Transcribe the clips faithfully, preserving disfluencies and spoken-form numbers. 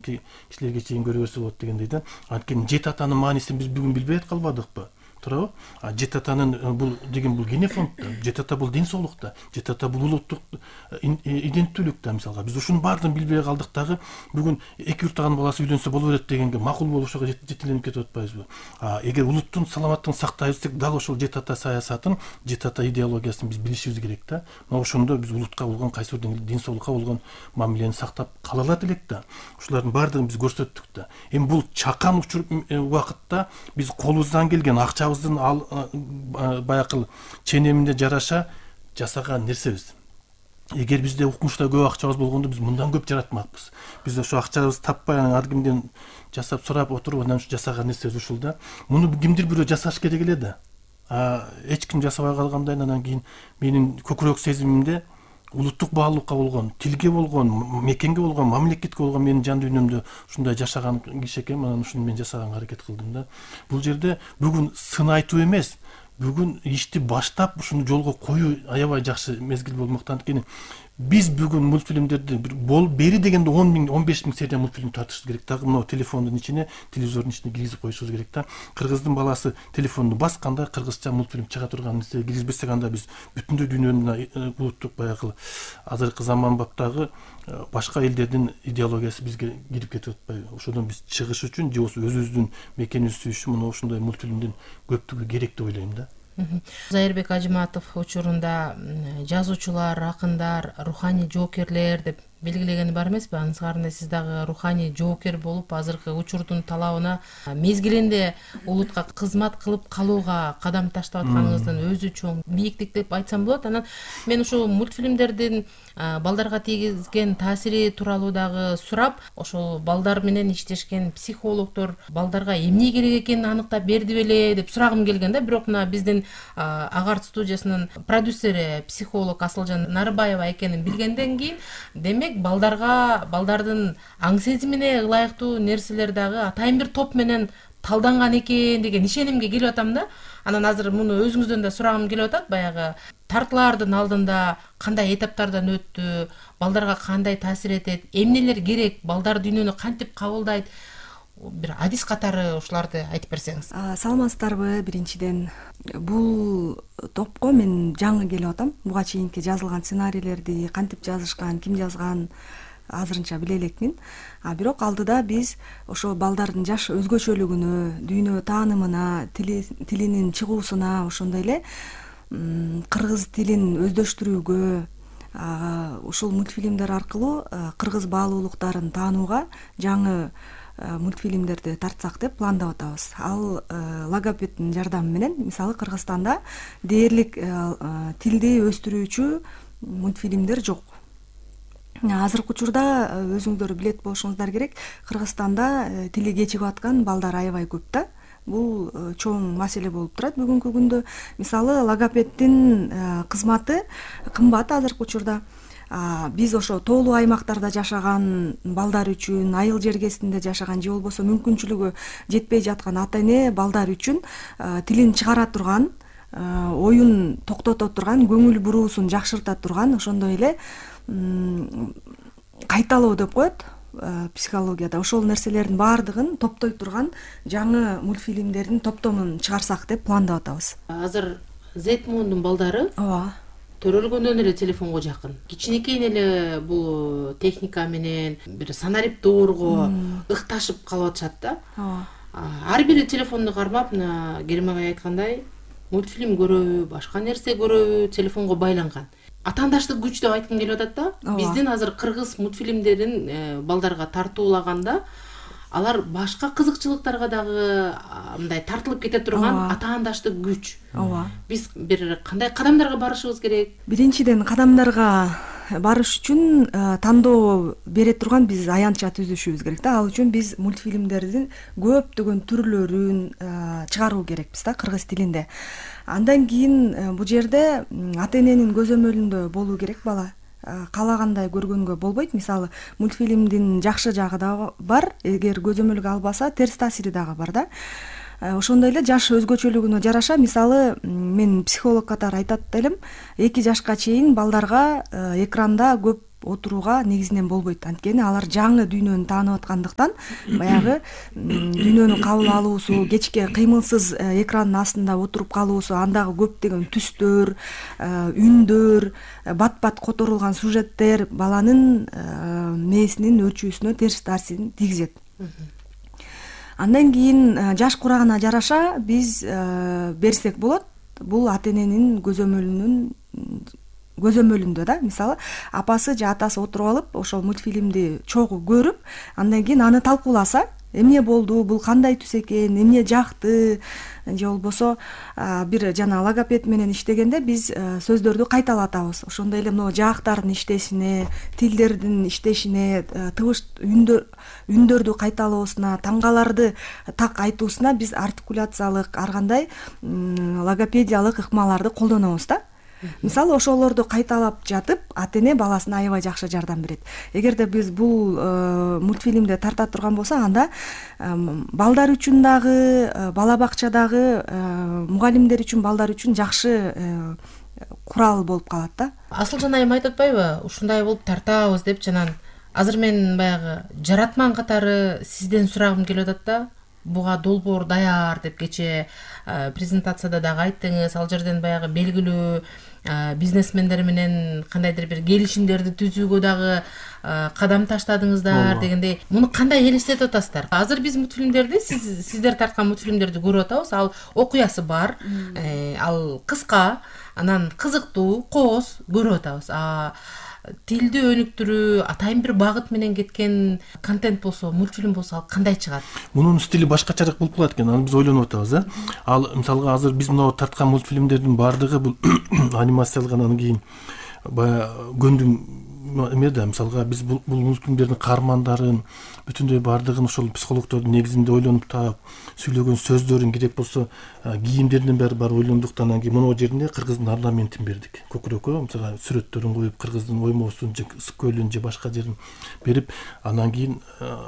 жети кишилерге чейин көрө берсе болот дегендей да. Анткени жети атанын маанисин биз бүгүн билбей аткалбадыкпы? Туурабы? А жети атанын бул деген бул генофонд да, жети ата бул ден соолук да, жети ата бул улуттук иденттүүлүк да. Мисалга биз ушунун баардыгын билбей калдык дагы бүгүн эки уртаган баласы үйлөнсө боло берет дегенге макул болуп ошого жетеленип кетип атпайбызбы? А эгер улуттун саламаттыгын сактайбыз десек, дал ошол жети ата саясатын, жети ата идеологиясын биз билишибиз керек да. Мына ошондо биз улутка болгон кайсы бир ден соолукка болгон мамилени сактап кала алат элек да. Ушулардын баардыгын биз көрсөттүк да. Эми бул чакан учур убакытта биз колубуздан келген акча ал баякыл ченемине жараша жасаган нерсебиз. Эгер бизде укмушта көп акчабыз болгондо биз мындан көп жаратмакпыз. Биз ошо акчабызды таппай ар кимден жасап сурап отуруп анан ушу жасаган нерсебиз ушул да. Муну кимдир бирөө жасаш керек эле да. А эч ким жасабай калгандан анан кийин менин көкүрөк сезимимде улуттук баалуулукка болгон, тилге болгон, мекенге болгон, мамлекетке болгон менин жан дүйнөмдө ушундай жашаган киши экен, анан ушуну мен жасаганга аракет кылдым да. Бул жерде бүгүн сын айтуу эмес, бүгүн ишти баштап ушуну жолго коюу аябай жакшы мезгил болмокта. Анткени биз бүгүн мультфильмдерди бол бери дегенде он миң он беш миң серия мультфильм тартышыбыз керек. Дагы мына телефондун ичине, телевизордун ичине киргизип коюшубуз керек да. Кыргыздын баласы телефонду басканда кыргызча мультфильм чыга турган нерсе киргизбесек, анда биз бүтүндөй дүйнөнүн улуттук баягы азыркы заманбаптагы башка элдердин идеологиясы бизге кирип кетип атпайбы? Ошодон биз чыгыш үчүн же болбосо өзүбүздүн мекенибиз үчүн мына ушундай мультфильмдин көптүгү керек деп ойлойм да. Зайырбек Ажыматов учурунда жазуучулар, акындар, руханий жоокерлер деп белгилегени бар эмеспи? Анын сыртында сиз дагы руханий жоокер болуп, азыркы учурдун талабына мезгилинде улутка кызмат кылып калууга кадам таштап атканыңыздын өзү чоң бийиктик деп айтсам болот. Анан мен ушул мультфильмдердин балдарга тийгизген таасири тууралуу дагы сурап, ошол балдар менен иштешкен психологдор балдарга эмне керек экенин аныктап берди беле деп сурагым келген да. Бирок мына биздин Агарт студиясынын продюсери психолог Асылжан Нарыбаева экенин билгенден кийин, демек балдарга, балдардын аң сезимине ылайыктуу нерселер дагы атайын бир топ менен талданган экен деген ишенимге келип атам да. Анан азыр муну өзүңүздөн да сурагым келип атат. Баягы тартылаардын алдында кандай этаптардан өттү, балдарга кандай таасир этет, эмнелер керек, балдар дүйнөнү кантип кабылдайт, бир адис катары ушуларды айтып берсеңиз. Саламатсыздарбы? Биринчиден бул топко мен жаңы келип атам. Буга чейинки жазылган сценарийлерди кантип жазышкан, ким жазган азырынча биле элекмин. А бирок алдыда биз ошо балдардын жаш өзгөчөлүгүнө, дүйнө таанымына, тилинин чыгуусуна, ошондой эле кыргыз тилин өздөштүрүүгө, ушул мультфильмдер аркылуу кыргыз баалуулуктарын таанууга жаңы мультфильмдерди тартсак деп пландап атабыз. Ал логопеддин жардамы менен, мисалы Кыргызстанда дээрлик тилди өстүрүүчү мультфильмдер жок. Азыркы учурда өзүңүздөр билет болушуңуздар керек, Кыргызстанда тили кечигип аткан балдар аябай көп да. Бул чоң маселе болуп турат бүгүнкү күндө. Мисалы логопеддин кызматы кымбат азыркы учурда. Биз ошо тоолуу аймактарда жашаган балдар үчүн, айыл жергесинде жашаган же болбосо мүмкүнчүлүгү жетпей жаткан ата-эне балдар үчүн тилин чыгара турган, оюн токтото турган, көңүл буруусун жакшырта турган, ошондой эле кайталоо деп коет психологияда. Ошол нерселердин баардыгын топтой турган жаңы мультфильмдердин топтомун чыгарсак деп пландап атабыз. Азыр Зетмундун балдары ооба төрөлгөндөн эле телефонго жакын. Кичинекейин эле бул техника менен бир санарип доорго ыкташып калып атышат да. Ар бири телефонду кармап, мына Керим агай айткандай, мультфильм көрөбү, башка нерсе көрөбү, телефонго байланган. Атаандаштык күч деп айткым келип атат да. Биздин азыр кыргыз мультфильмдерин балдарга тартуулаганда алар башка кызыкчылыктарга дагы мындай тартылып кете турган атаандаштык күч. Ооба. Биз бир кандай кадамдарга барышыбыз керек? Биринчиден кадамдарга барыш үчүн тандоо бере турган биз аянтча түзүшүбүз керек да. Ал үчүн биз мультфильмдердин көптөгөн түрлөрүн чыгаруу керекпиз да кыргыз тилинде. Андан кийин бул жерде ата-эненин көзөмөлүндө болуу керек бала. Калагандай көргөнгө болбойт. Мисалы, мультфильмдин жакшы жагы да бар, эгер көзөмөлгө албаса, терс таасири дагы бар да. Ошондой эле жаш өзгөчөлүгүнө жараша, мисалы, мен психолог катары айтат элем, эки жашка чейин балдарга экранда көп отурууга негизинен болбойт. Анткени алар жаңы дүйнөнү таанып аткандыктан баягы дүйнөнү кабыл алуусу, кечке кыймылсыз экрандын астында отуруп калуусу, андагы көптөгөн түстөр, үндөр, бат бат которулган сюжеттер баланын мээсинин өчүүсүнө терс таасирин тийгизет. Андан кийин жаш курагына жараша биз берсек болот. Бул ата эненин көзөмөлүнүн көзөмөлүндө да, мисалы апасы же атасы отуруп алып ошол мультфильмди чогуу көрүп, андан кийин аны талкууласа, эмне болду, бул кандай түс экен, эмне жакты, же болбосо бир жана логопед менен иштегенде биз сөздөрдү кайталатабыз. Ошондой эле могу жаактардын иштешине, тилдердин иштешине, тыбыш үндөр үндөрдү кайталоосуна, таңгаларды так айтуусуна биз артикуляциялык ар кандай логопедиялык ыкмаларды колдонобуз да. Мисалы ошолорду кайталап жатып, ата эне баласына аябай жакшы жардам берет. Эгерде биз бул мультфильмди тарта турган болсок, анда балдар үчүн дагы, бала бакчадагы мугалимдер үчүн, балдар үчүн жакшы курал болуп калат да. Асылжан айым айтып атпайбы, ушундай болуп тартабыз деп жанан. Азыр мен баягы жаратман катары сизден сурагым келип атат да. Буга долбоор даяр деп кече презентацияда дагы айттыңыз. Ал жерден баягы белгилүү бизнесмендер менен кандайдыр бир келишимдерди түзүүгө дагы кадам таштадыңыздар дегендей. Муну кандай элестетип атасыздар? Азыр биз мультфильмдерди, сиз сиздер тарткан мультфильмдерди көрүп атабыз. Ал окуясы бар, ал кыска, анан кызыктуу, кооз көрүп атабыз. А тилди өнүктүрүү, атайын бир багыт менен кеткен контент болсо, мультфильм болсо, ал кандай чыгат? Мунун стили башкачараак болуп калат экен. Аны биз ойлонуп атабыз, э. Ал мисалга азыр биз мына тарткан мультфильмдердин баардыгы бул анимациялангандан кийин баягы көндүм эме да, мисалга биз бул мультфильмдердин каармандарын бүтүндөй баардыгын ошол психологдордун негизинде ойлонуп таап, сүйлөгөн сөздөрүн керек болсо кийимдеринин баары бар ойлондуктан анан кийин моноо жеринде кыргыздын орнаментин бердик. Көкүрөккө мисалга сүрөттөрүн коюп, кыргыздын оймосун же скөлүн же башка жерин берип, анан кийин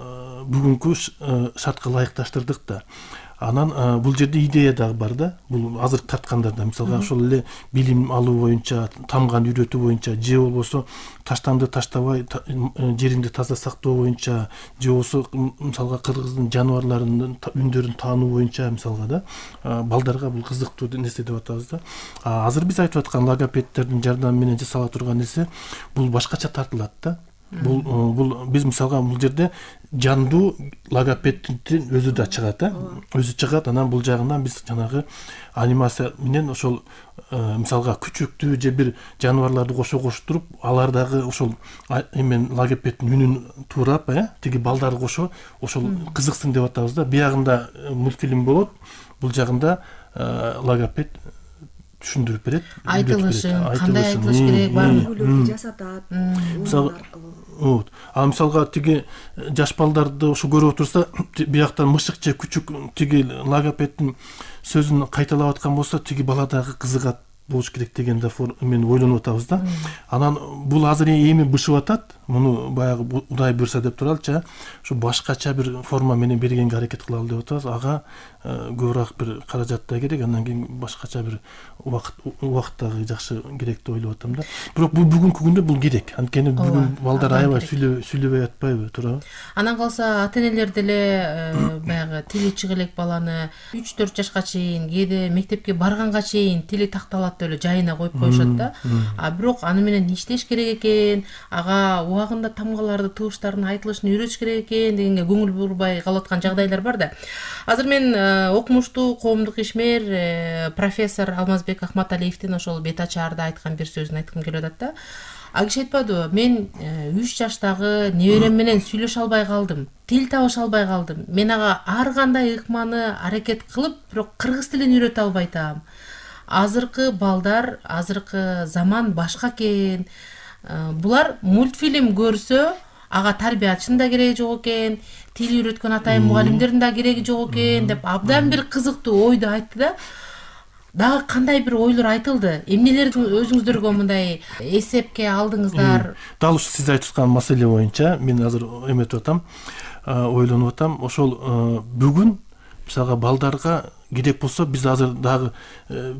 бүгүнкү шартка ылайыкташтырдык да. Анан бул жерде идея дагы бар да. Бул азыр тарткандарда мисалга ошол эле билим алуу боюнча, тамган үйрөтүү боюнча, же болбосо таштанды таштабай жеринди таза сактоо боюнча, же болбосо мисалга кыргыздын жаныбарларынын үндөрүн таануу боюнча мисалга да балдарга бул кызыктуу нерсе деп атабыз да. Азыр биз айтып аткан логопедтердин жардамы менен жасала турган нерсе бул башкача тартылат да. Бул бул биз мисалга бул жерде жандуу логопеддин өзү да чыгат, э. Өзү чыгат, анан бул жагынан биз жанагы анимация менен ошол мисалга күчүктүү же бир жаныбарларды кошо коштуруп, алар дагы ошол эмен логопеддин үнүн туурап, э, тиги балдары кошо ошол кызыксын деп атабыз да. Биягында мультфильм болот, бул жагында логопед түшүндүрүп берет. Айтылышын, кандай айтылыш керек, баарын жасатат. Мисалы, вот. А мисалга тиги жаш балдарды ошо көрүп отурса, бияктан мышык же күчүк тиги логопеддин сөзүн кайталап аткан болсо, тиги бала дагы кызыгат болуш керек дегенде мен ойлонуп атабыз да. Анан бул азыр эми бышып атат. Муну баягы Удай буйрса деп туралчы, ошо башкача бир форма менен бергенге аракет кылалы деп атабыз. Ага көбүрөөк бир каражат да керек, андан кийин башкача бир убакыт убакыт дагы жакшы керек деп ойлоп атам да. Бирок бул бүгүнкү күндө бул керек. Анткени бүгүн балдар аябай сүйлөбөй атпайбы, туурабы? Анан калса ата энелер деле баягы тили чыга элек баланы үч төрт жашка чейин, кээде мектепке барганга чейин тили такталат деп эле жайына коюп коюшат да. А бирок аны менен иштеш керек экен, ага убагында тамгаларды, тыбыштардын айтылышын үйрөтүш керек экен дегенге көңүл бурбай калып аткан жагдайлар бар да. Азыр мен окумуштуу коомдук ишмер профессор Алмазбек Ахматалиевдин ошол бет ачаарда айткан бир сөзүн айткым келип атат да. А киши айтпадыбы, мен үч жаштагы неберем менен сүйлөшө албай калдым, тил табыша албай калдым. Мен ага ар кандай ыкманы аракет кылып, бирок кыргыз тилин үйрөтө албай атам. Азыркы балдар, азыркы заман башка экен. Булар мультфильм көрсө, ага тарбиячынын да кереги жок экен, тил үйрөткөн атайын мугалимдердин да кереги жок экен деп абдан бир кызыктуу ойду айтты да. Дагы кандай бир ойлор айтылды? Эмнелерди өзүңүздөргө мындай эсепке алдыңыздар? Дал ушу сиз айтып аткан маселе боюнча мен азыр эметип атам, ойлонуп атам. Ошол бүгүн мисалга балдарга керек болсо биз азыр дагы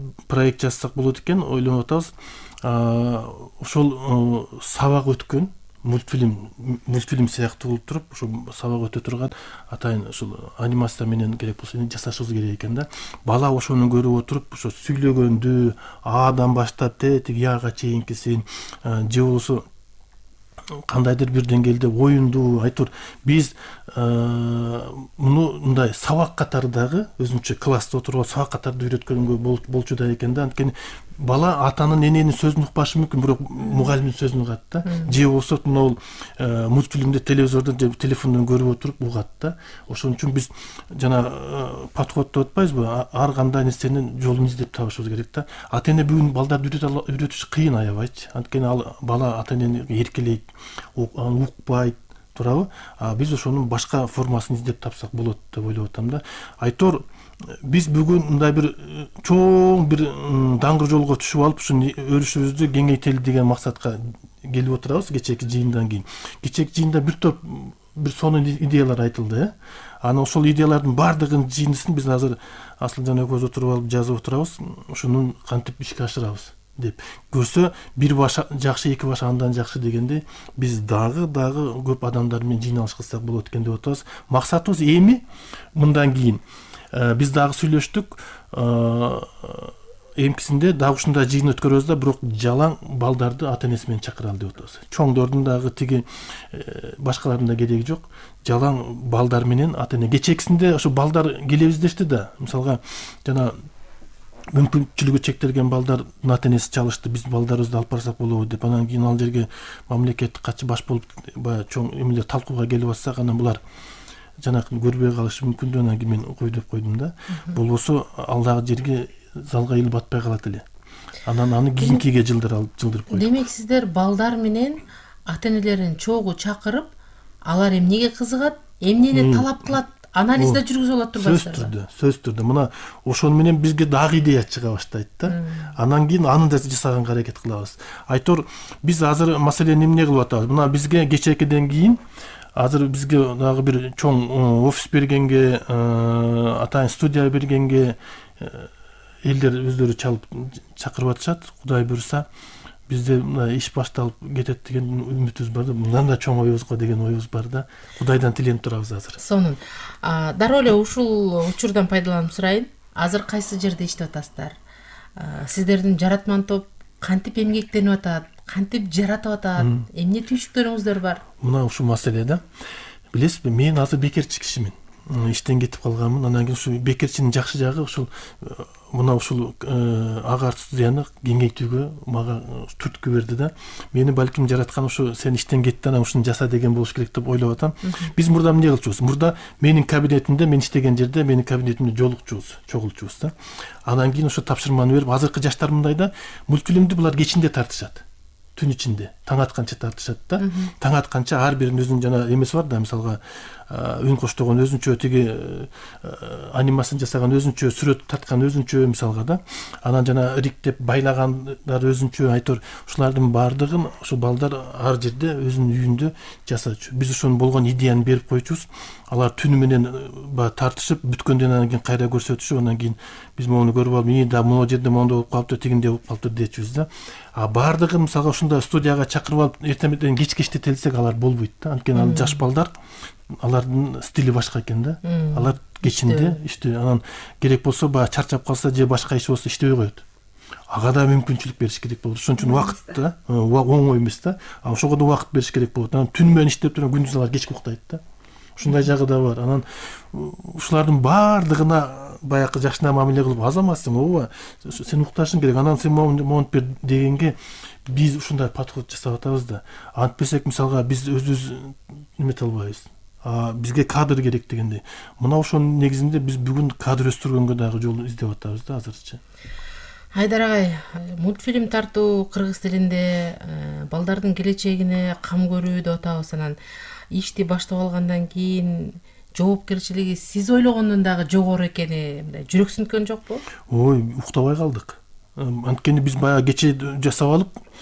проект жазсак болот экен, ойлонуп атабыз. Ошол сабак өткөн мультфильм мультфильм сыяктуу болуп туруп ушу сабак өтө турган атайын ушул анимация менен керек болсо жасашыбыз керек экен да. Бала ошону көрүп отуруп ошо сүйлөгөндү Адан баштап тетиги Яга чейинкисин же болбосо кандайдыр бир деңгээлде оюнду айтор биз муну мындай сабак катары дагы өзүнчө класста отуруп сабак катары үйрөткөнгө болчу да экен да. Анткени бала атанын эненин сөзүн укпашы мүмкүн, бирок мугалимдин сөзүн угат да. Же болбосо могул мультфильмде телевизордон же телефондон көрүп отуруп угат да. Ошон үчүн биз жана подход деп атпайбызбы, ар кандай нерсенин жолун издеп табышыбыз керек да. Ата эне бүгүн балдарды үйрөтүш кыйын аябайчы. Анткени ал бала ата энени эркелейт, аны укпайт, туурабы? А биз ошонун башка формасын издеп тапсак болот деп ойлоп атам да. Айтор биз бүгүн мындай бир чоң бир даңгыр жолго түшүп алып, ушун өрүшүбүздү кеңейтели деген максатка келип отурабыз кечээки жыйындан кийин. Кечээки жыйында бир топ бир сонун идеялар айтылды, э. Анан ошол идеялардын баардыгын жыйындысын биз азыр Асылжан экөөбүз отуруп алып жазып отурабыз. Ушуну кантип ишке ашырабыз деп. Көрсө бир баш жакшы, эки баш андан жакшы дегенде биз дагы дагы көп адамдар менен жыйналыш кылсак болот экен деп атабыз. Максатыбыз эми мындан кийин биз дагы сүйлөштүк, эмкисинде дагы ушундай жыйын өткөрөбүз да, бирок жалаң балдарды ата энеси менен чакыралы деп атабыз. Чоңдордун дагы тиги башкалардын да кереги жок. Жалаң балдар менен ата эне. Кечээкисинде ошо балдар келебиз дешти да. Мисалга жана мүмкүнчүлүгү чектелген балдардын ата энеси чалышты, биз балдарыбызды алып барсак болобу деп. Анан кийин ал жерге мамлекеттик катчы баш болуп баягы чоң эмелер талкууга келип атсак, анан булар жанакы көрбөй калышы мүмкүн. Анан кийин мен кой деп койдум да. Болбосо ал дагы жерге залга илип батпай калат эле. Анан аны кийинкиге жылдырып жылдырып койдук. Демек сиздер балдар менен ата энелерин чогуу чакырып, алар эмнеге кызыгат, эмнени талап кылат, анализде жүргүзүп алат турбайсыздар. Сөз түрдө, сөз түрдө. Мына ошону менен бизге дагы идея чыга баштайт да. Анан кийин аны да жасаганга аракет кылабыз. Айтор биз азыр маселени эмне кылып атабыз? Мына бизге кечээкиден кийин азыр бизге дагы бир чоң офис бергенге, атайын студия бергенге элдер өздөрү чалып чакырып атышат. Кудай буйруса бизде иш башталып кетет деген үмүтүбүз бар да. Мындан да чоң оюбузга деген оюбуз бар да. Кудайдан тиленип турабыз азыр. Сонун. Дароо эле ушул учурдан пайдаланып сурайын. Азыр кайсы жерде иштеп атасыздар? Сиздердин жаратман топ кантип эмгектенип атат? Кантип жаратып атат? Эмне түйшүктөрүңүздөр бар? Мына ушул маселе да. Билесизби, мен азыр бекерчи кишимин. Иштен кетип калганмын. Анан кийин ушул бекерчинин жакшы жагы ушул мына ушул ага студияны кеңейтүүгө мага түрткү берди да. Мени балким жараткан ушу сен иштен кетти, анан ушуну жаса деген болуш керек деп ойлоп атам. Биз мурда эмне кылчубуз? Мурда менин кабинетимде, мен иштеген жерде менин кабинетимде жолукчубуз, чогулчубуз да. Анан кийин ошо тапшырманы берип, азыркы жаштар мындай да, мультфильмди булар кечинде тартышат. Түн ичинде таң атканча тартышат да. Таң атканча ар биринин өзүнүн жана эмеси бар да. Мисалга үн коштогон өзүнчө, тиги анимасын жасаган өзүнчө, сүрөт тарткан өзүнчө мисалга да. Анан жана риктеп байлагандар өзүнчө. Айтор ушулардын баардыгын ошо балдар ар жерде өзүнүн үйүндө жасачу. Биз ошонун болгон идеяны берип койчубуз. Алар түнү менен баягы тартышып бүткөндөн анан кийин кайра көрсөтүшүп, анан кийин биз мону көрүп алып, "Ии да могу жерде мондой болуп калыптыр, тигинде болуп калыптыр" дечүбүз да. А баардыгын мисалга ушундай студияга чакырып алып, эртең менен кечке иштетелсек алар болбойт да. Анткени ал жаш балдар, алардын стили башка экен да. Алар кечинде иштөө, анан керек болсо баягы чарчап калса же башка иш болсо иштебей коет. Ага да мүмкүнчүлүк бериш керек болот. Ошон үчүн убакыт да, оңой эмес да. А ошого да убакыт бериш керек болот. Анан түн менен иштеп туруп күндүз алар кечке уктайт да. Ушундай жагы да бар. Анан ушулардын баардыгына баягы жакшына мамиле кылып, азаматсың, ооба, сен укташың керек, анан сен монт бер дегенге биз ушундай подход жасап атабыз да. Антпесек, мисалга биз өзүбүз эмете албайбыз. А бизге кадр керек дегенде. Мына ошонун негизинде биз бүгүн кадр өстүргөнгө дагы жол издеп атабыз да азырчы. Айдар агай, мультфильм тартуу кыргыз тилинде балдардын келечегине кам көрүү деп атабыз. Анан ишти баштап алгандан кийин жоопкерчилиги сиз ойлогондон дагы жогору экени мындай жүрөксүнткөн жокпу? Ой, уктабай калдык. Анткени биз баягы кечээ жасап алып,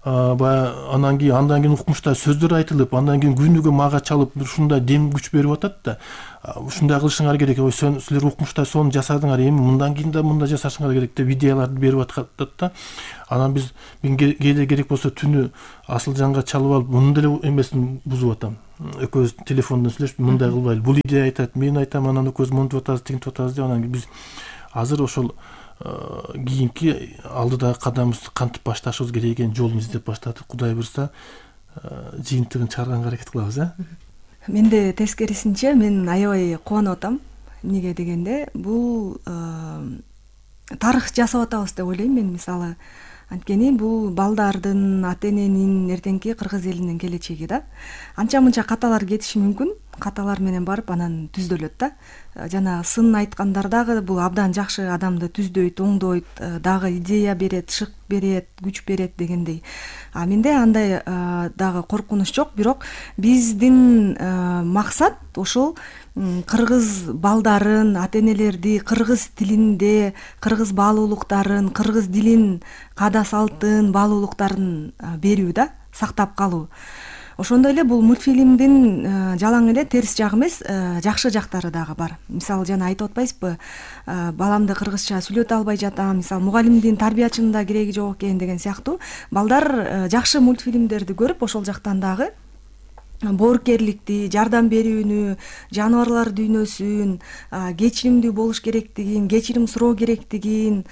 баягы анан кийин андан кийин укмушта сөздөр айтылып, андан кийин күнүгө мага чалып ушундай дем күч берип атат да. Ушундай кылышыңар керек, ой силер укмушта сону жасадыңар, эми мындан кийин да мындай жасашыңар керек деп идеяларды берип аткат да. Анан биз мен кээде керек болсо түнү Асылжанга чалып алып, мунун деле эмесин бузуп атам. Экөөбүз телефондон сүйлөшүп, мындай кылбайлы, бул идея айтат, мен айтам, анан экөөбүз монтип атабыз, тигинтип атабыз деп, анан биз азыр ошол кийинки алдыдагы кадамыбызды кантип башташыбыз керек экенин жолун издеп баштадык. Кудай буйрса жыйынтыгын чыгарганга аракет кылабыз, э? Менде тескерисинче мен аябай кубанып атам. Эмнеге дегенде, бул тарых жасап атабыз деп ойлойм мен. Мисалы, анткени бул балдардын, ата-эненин, эртеңки кыргыз элинин келечеги да. Анча-мынча каталар кетиши мүмкүн. Каталар менен барып анан түздөлөт да. Жана сын айткандар дагы бул абдан жакшы адамды түздөйт, оңдойт, дагы идея берет, шык берет, күч берет дегендей. А менде андай дагы коркунуч жок, бирок биздин максат ошол кыргыз балдарын, ата-энелерди кыргыз тилинде, кыргыз баалуулуктарын, кыргыз дилин, каада салтын, баалуулуктарын берүү да, сактап калуу. Ошондой эле бул мультфильмдин жалаң эле терс жагы эмес, жакшы жактары дагы бар. Мисалы, жана айтып атпайсызбы, баламды кыргызча сүйлөтө албай жатам, мисалы, мугалимдин, тарбиячынын да кереги жок экен деген сыяктуу. Балдар жакшы мультфильмдерди көрүп, ошол жактан дагы боорукерликти, жардам берүүнү, жаныбарлар дүйнөсүн, кечиримдүү болуш керектигин, кечирим суроо керектигин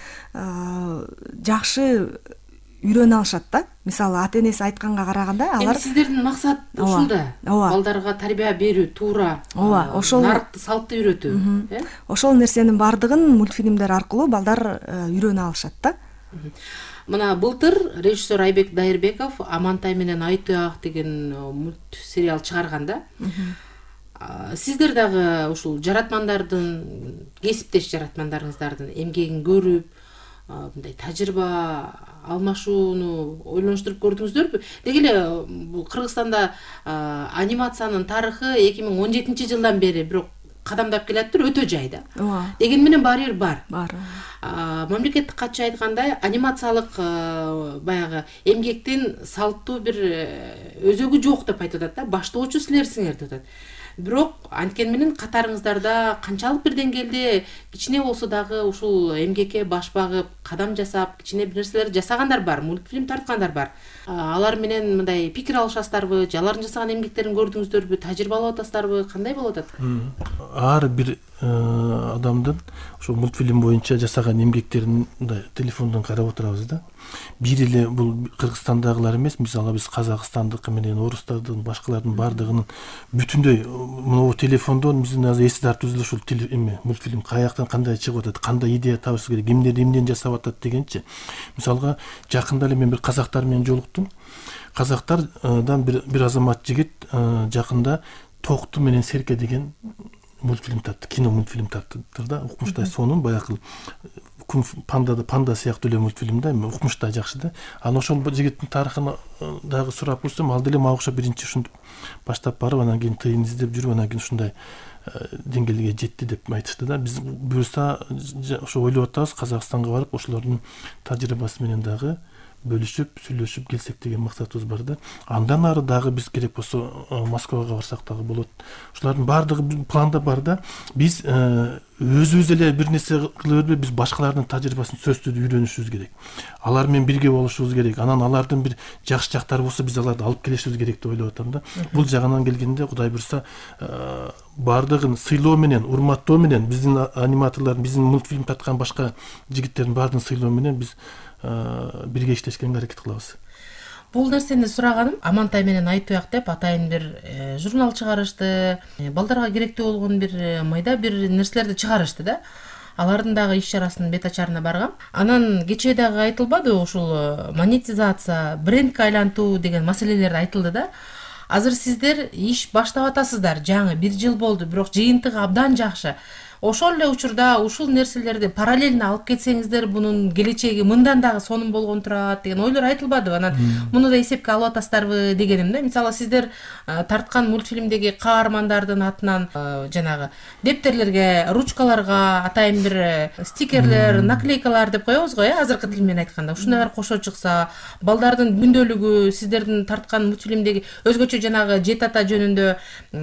жакшы үйрөнө алышат да. Мисалы, ата-энеси айтканга караганда алар сиздердин максат ушунда. Балдарга тарбия берүү, туура, нарыкты, салтты үйрөтүү, э? Ошол нерсенин бардыгын мультфильмдер аркылуу балдар үйрөнө алышат да. Мына былтыр режиссер Айбек Дайырбеков Амантай менен Айтуяк деген мультсериал чыгарганда, сиздер дагы ушул жаратмандардын, кесиптеш жаратмандарыңыздардын эмгегин көрүп, мындай тажрыйба алмашууну ойлонуштуруп көрдүңүздөрбү? Деги эле бул Кыргызстанда анимациянын тарыхы эки миң он жетинчи жылдан бери бирок кадамдап келатыр, өтө жай да. Деген менен баары бир бар. Бар. Мамлекеттик катчы айткандай, анимациялык баягы эмгектин салттуу бир өзөгү жок деп айтып атат да. Баштоочу силерсиңер деп атат. Бирок анткени менен катарыңыздарда канчалык бир деңгээлде кичине болсо дагы ушул эмгекке баш багып, кадам жасап, кичине бир нерселер жасагандар бар, мультфильм тарткандар бар. Алар менен мындай пикир алышасыздарбы, же алардын жасаган эмгектерин көрдүңүздөрбү, тажрыйба алып атасыздарбы, кандай болуп атат? Ар бир адамдын ошол мультфильм боюнча жасаган эмгектерин телефондон карап отурабыз да. Бир эле бул Кыргызстандагылар эмес, мисалы биз Казакстандыкы менен орустардын, башкалардын бардыгынын бүтүндөй могу телефондон биздин азыр эс тартыбыз ушул эме мультфильм каяктан кандай чыгып атат, кандай идея табыш керек, кимдер эмнени жасап атат дегенчи. Мисалга жакында эле мен бир казактар менен жолуктум. Казактардан бир бир азамат жигит жакында Токту менен Серке деген мультфильм тартты, кино мультфильм тартты да. Укмуштай сонун баягы панда панда сыяктуу эле мультфильм да, укмуштай жакшы да. Анан ошол жигиттин тарыхын дагы сурап көрсөм, ал деле мага окшоп биринчи ушинтип баштап барып, анан кийин тыйын издеп жүрүп, анан кийин ушундай деңгээлге жетти деп айтышты да. Биз буюрса ошо ойлоп атабыз, Казакстанга барып ошолордун тажрыйбасы менен дагы бөлүшүп, сүйлөшүп келсек деген максатыбыз бар да. Андан ары дагы биз керек болсо Москвага барсак дагы болот. Ушулардын баардыгы планда бар да. Биз өзүбүз эле бир нерсе кыла бербей, биз башкалардын тажрыйбасын сөзсүз үйрөнүшүбүз керек. Алар менен бирге болушубуз керек. Анан алардын бир жакшы жактары болсо, биз аларды алып келишибиз керек деп ойлоп атам да. Бул жагынан келгенде, Кудай буйрса, баардыгын сыйлоо менен, урматтоо менен, биздин аниматорлордун, биздин мультфильм тарткан башка жигиттердин баардыгын сыйлоо менен биз бирге иштешкенге аракет кылабыз. Бул нерсени сураганым, Амантай менен Айтуяк деп атайын бир журнал чыгарышты, балдарга керектүү болгон бир майда бир нерселерди чыгарышты да. Алардын дагы иш чарасынын бет ачарына баргам. Анан кечээ дагы айтылбады, ушул монетизация, брендке айлантуу деген маселелер айтылды да. Азыр сиздер иш баштап атасыздар, жаңы бир жыл болду, бирок жыйынтыгы абдан жакшы. ошол эле учурда ушул нерселерди параллельно алып кетсеңиздер бунун келечеги мындан дагы сонун болгон турат деген ойлор айтылбадыбы? Анан муну да эсепке алып атасыздарбы дегеним да. Мисалы сиздер тарткан мультфильмдеги каармандардын атынан жанагы дептерлерге, ручкаларга атайын бир стикерлер, наклейкалар деп коебуз го, э, азыркы тил менен айтканда. Ушундайлар кошо чыкса, балдардын күндөлүгү сиздердин тарткан мультфильмдеги өзгөчө жанагы Жети ата жөнүндө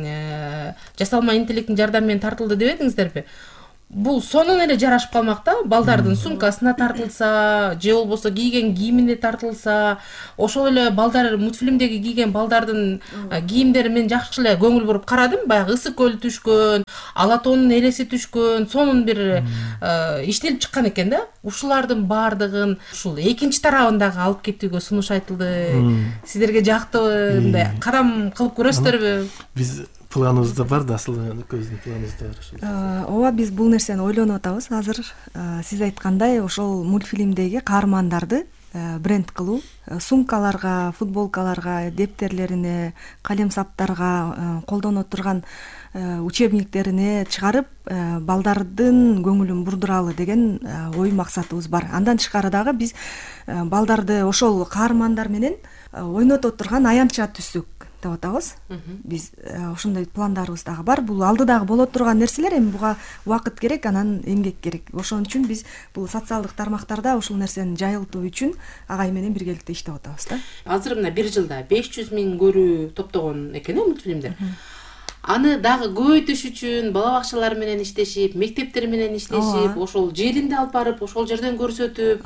жасалма интеллекттин жардамы менен тартылды деп эдиңиздерби? Бул сонун эле жарашып калмак да. Балдардын сумкасына тартылса, же болбосо кийген кийимине тартылса, ошол эле балдар мультфильмдеги кийген балдардын кийимдери мен жакшы эле көңүл буруп карадым. Баягы ысык көл түшкөн, алатоонун элеси түшкөн, сонун бир иштелип чыккан экен да. Ушулардын баардыгын ушул экинчи тарабындагы алып кетүүгө сунуш айтылды. Сиздерге жактуу мындай кадам кылып көрөсүздөрбү? Биз планыбызда бар да, асыл көздүн планыбызда бар. Ооба, биз бул нерсени ойлонуп атабыз азыр. Сиз айткандай, ошол мультфильмдеги каармандарды бренд кылуу, сумкаларга, футболкаларга, дептерлерине, калем-саптарга, колдоно турган учебниктерине чыгарып, балдардын көңүлүн бурдуралы деген ой максатыбыз бар. Андан тышкары дагы биз балдарды ошол каармандар менен ойното турган аянтча түздүк деп атабыз. Биз ошондой пландарыбыз дагы бар. Бул алдыдагы боло турган нерселер, эми буга убакыт керек, анан эмгек керек. Ошон үчүн биз бул социалдык тармактарда ушул нерсени жайылтуу үчүн агай менен биргеликте иштеп атабыз да. Азыр мына бир жылда беш жүз миң көрүү топтогон экен э мультфильмдер. Аны дагы көбөйтүш үчүн бала бакчалар менен иштешип, мектептер менен иштешип, ошол жеринде алып барып, ошол жерден көрсөтүп,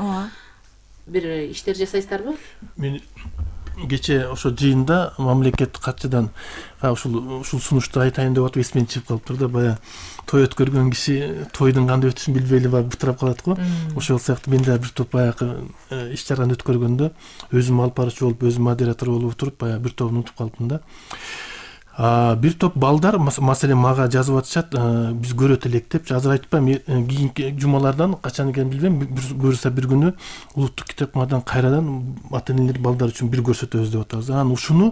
бир иштер жасайсыздарбы? Мен кече ошо жыйында мамлекеттик катчыдан ушул ушул сунушту айтайын деп атып эсимен чыгып калыптыр да. Баягы той өткөргөн киши тойдун кандай өтүшүн билбей эле барып бытырап калат го. Ошол сыяктуу мен да бир топ баягы иш чараны өткөргөндө өзүм алып баруучу болуп, өзүм модератор болуп отуруп, баягы бир тобун унутуп калыптым да. Бир топ балдар маселен мага жазып атышат, биз көрөт элек деп. Азыр айтпайм, кийинки жумалардан качан экенин билбейм, буюрса бир күнү улуттук китепканадан кайрадан ата энелер балдар үчүн бир көрсөтөбүз деп атабыз. Анан ушуну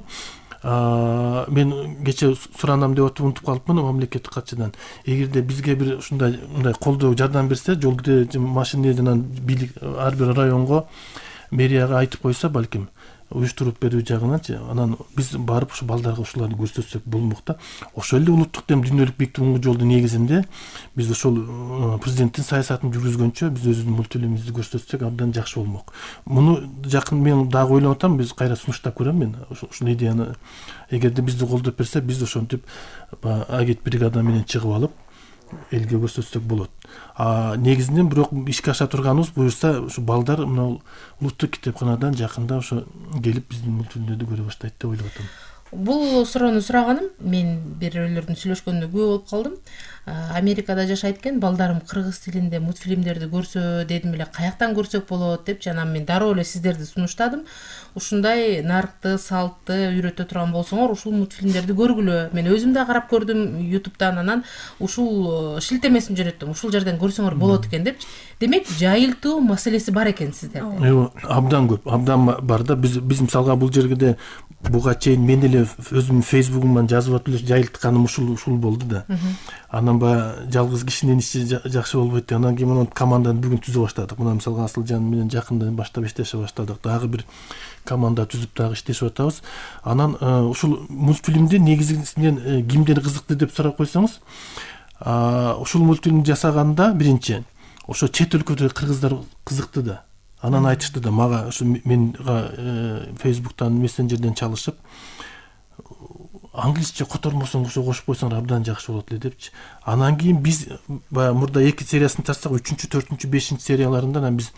мен кече суранам деп атып унутуп калыпмын мамлекеттик катчыдан. Эгерде бизге бир ушундай мындай колдоо жардам берсе, жол кирде машинеден бийлик ар бир районго, мэрияга айтып койсо, балким уюштуруп берүү жагынанчы, анан биз барып ушу балдарга ушуларды көрсөтсөк болмок да. Ошол эле улуттук дем дүйнөлүк бийлик тугунку жолдун негизинде биз ошол президенттин саясатын жүргүзгөнчө биз өзүбүздүн мультфильмибизди көрсөтсөк абдан жакшы болмок. Муну жакын мен дагы ойлоп атам, биз кайра сунуштап көрөм мен ушул идеяны. Эгерде бизди колдоп берсе, биз ошентип агит бригада менен чыгып алып элге көрсөтсөк болот. А негизинен бирок ишке аша турганыбыз буюрса ушу балдар мына улуттук китепканадан жакында ошо келип биздин мультфильмдерди көрө баштайт деп ойлоп атам. Бул суроону сураганым мен бирөөлөрдүн сүйлөшкөнүнө күбө болуп калдым. Америкада жашайт экен, балдарым кыргыз тилинде мультфильмдерди көрсө дедим эле, каяктан көрсөк болот депчи. Анан мен дароо эле сиздерди сунуштадым. Ушундай нарыкты, салтты үйрөтө турган болсоңор, ушул мультфильмдерди көргүлө. Мен өзүм да карап көрдүм ютубтан, анан ушул шилтемесин жөнөттүм. Ушул жерден көрсөңөр болот экен депчи. Демек, жайылтуу маселеси бар экен сиздерде. Эйе, абдан көп, абдан бар да. Биз биз мисалга бул жерде буга чейин мен эле өзүмдүн фейсбугумдан жазып атып эле жайылтканым ушул ушул болду да. Анан баягы жалгыз кишинин иши жакшы болбойт. Анан кийин анан команданы бүгүн түзө баштадык. Мына мисалга Асылжан менен жакындан баштап иштеше баштадык. Дагы бир команда түзүп дагы иштешип атабыз. Анан ушул мультфильмди негизинен кимдер кызыкты деп сурап койсоңуз, ушул мультфильмди жасаганда биринчи ошо чет өлкөдө кыргыздар кызыкты да. Анан айтышты да мага, ушу менга фейсбуктан, мессенджерден чалышып, англисче котормосоң ошо кошуп койсоң абдан жакшы болот эле депчи. Анан кийин биз баягы мурда эки сериясын тарсак, үчүнчү, төртүнчү, бешинчи серияларында анан биз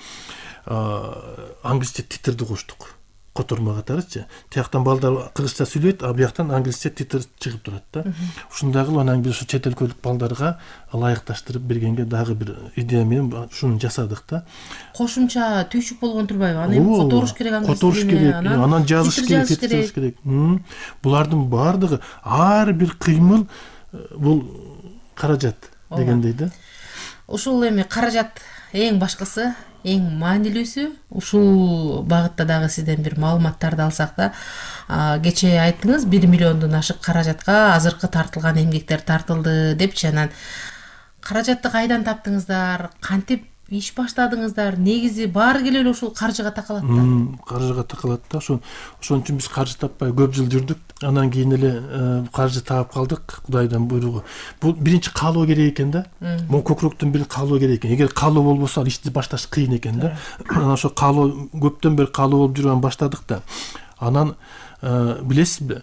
англисче титрди коштук. Которма катарычы. Тияктан балдар кыргызча сүйлөйт, а бияктан англисче титр чыгып турат да. Ушундай кылып анан биз ушу чет өлкөлүк балдарга ылайыкташтырып бергенге дагы бир идея менен ушуну жасадык да. Кошумча түйшүк болгон турбайбы? Аны эми которуш керек, англис которуш керек, анан жазыш керек, жазыш керек. Булардын баардыгы, ар бир кыймыл бул каражат дегендей да. Ушул эми каражат эң башкысы, эң маанилүүсү. Ушул багытта дагы сизден бир маалыматтарды алсак да, кече айттыңыз бир миллиондон ашык каражатка азыркы тартылган эмгектер тартылды депчи. Анан каражатты кайдан таптыңыздар, кантип иш баштадыңыздар? Негизи баары келе эле ушул каржыга такалат да. Каржыга такалат да. Ошон ошон үчүн биз каржы таппай көп жыл жүрдүк. Анан кийин эле каржы таап калдык, Кудайдан буйругу. Бул биринчи каалоо керек экен да. Могу көкүрөктөн бир каалоо керек экен. Эгер каалоо болбосо ал ишти башташ кыйын экен да. Анан ошо каалоо көптөн бери каалоо болуп жүрүп баштадык да. Анан билесизби,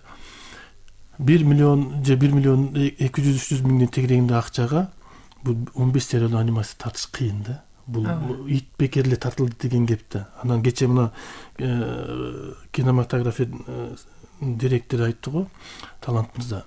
бир миллион же бир миллион эки жүз үч жүз миңдин тегерегинде акчага бул он беш сериялуу анимация тартыш кыйын да. Бул ит бекер эле тартылды деген кеп да. Анан кече мына кинематография директору айтты го, Талант мырза.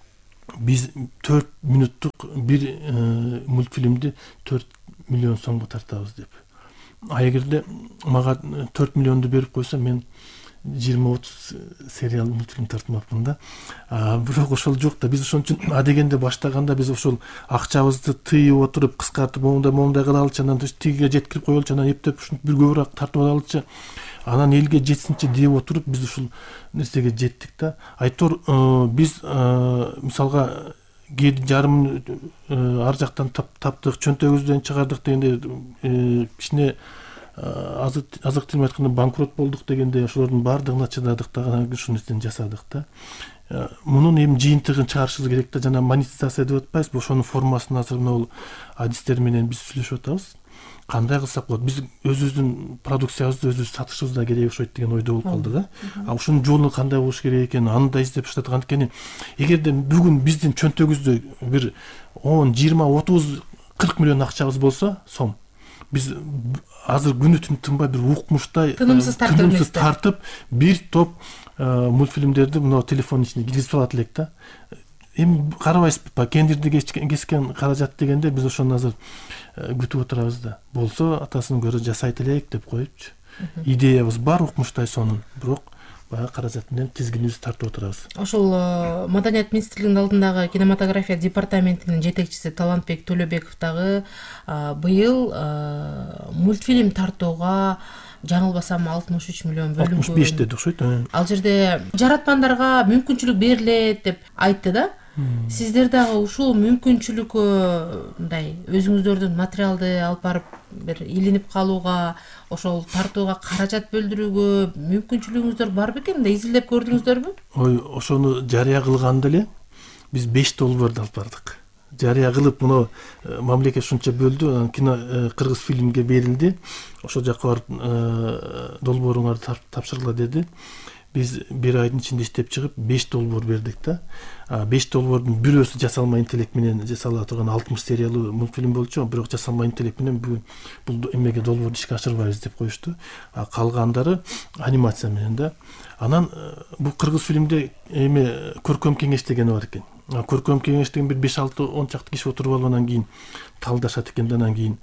Биз төрт мүнөттүк бир мультфильмди төрт миллион сомго тартабыз деп. А эгерде мага төрт миллионду берип койсо, мен жыйырма отуз сериал мультфильм тартмакмын да. Бирок ошол жок да. Биз ошон үчүн адегенде баштаганда биз ошол акчабызды тыйып отуруп, кыскартып, моундай моундай кылалычы, анан тигиге жеткирип коелучу, анан эптеп ушинтип бир көбүрөөк тартып алалычы, анан элге жетсинчи деп отуруп биз ушул нерсеге жеттик да. Айтор биз мисалга кээ жарым ар жактан таптык, чөнтөгүбүздөн чыгардык дегенде кичине азык азык түлүм айтканда банкрот болдук дегенде ошолордун баардыгына чыдадык да, анан ушул нерсени жасадык да. Мунун эми жыйынтыгын чыгарышыбыз керек да. Жана монетизация деп атпайбызбы, ошонун формасын азыр мына бул адистер менен биз сүйлөшүп атабыз. Кандай кылсак болот? Биз өзүбүздүн продукциябызды өзүбүз сатышыбыз да керек окшойт деген ойдо болуп калдык да. А ушунун жолу кандай болуш керек экенин аны издеп баштадык. Анткени эгерде бүгүн биздин чөнтөгүбүздө бир он, жыйырма, отуз, кырк миллион акчабыз болсо, сом, биз азыр күнү түн тынбай бир укмуштай тынымсыз тартып бир топ мультфильмдерди мына телефонун ичине киргизип алат элек да. Эми карабайсызбы, кендирди кескен каражат дегенде биз ошону азыр күтүп отурабыз да. Болсо атасын көрө жасайт элек деп коюпчу. Идеябыз бар укмуштай сонун, бирок баягы каражат менен тизгинибизди тартып отурабыз. Ошол Маданият министрлигинин алдындагы кинематография департаментинин жетекчиси Талантбек Төлөбеков дагы быйыл мультфильм тартууга жаңылбасам алтымыш үч миллион бөлүнгөн. алтымыш беш деди окшойт. Ал жерде жаратмандарга мүмкүнчүлүк берилет деп айтты да. Сиздер дагы ушул мүмкүнчүлүккө мындай өзүңүздөрдүн материалды алып барып бир илинип калууга, ошол тартууга каражат бөлдүрүүгө мүмкүнчүлүгүңүздөр бар бекен да, изилдеп көрдүңүздөрбү? Ой, ошону жарыя кылганда эле биз беш долбоорду алып бардык. Жарыя кылып, мына мамлекет ушунча бөлдү, кино кыргыз фильмге берилди. Ошол жакка барып долбооруңарды тапшыргыла деди. Биз бир айдын ичинде иштеп чыгып беш долбоор бердик да. беш долбоордун бирөөсү жасалма интеллект менен жасала турган алтымыш сериялуу мультфильм болчу, бирок жасалма интеллект менен бүгүн бул эмеге долбоорду ишке ашырбайбыз деп коюшту. Калгандары анимация менен да. Анан бул кыргыз фильмде эме көркөм кеңеш деген бар экен. Көркөм кеңеш деген бир беш алты он чакты киши отуруп алып анан кийин талдашат экен да, анан кийин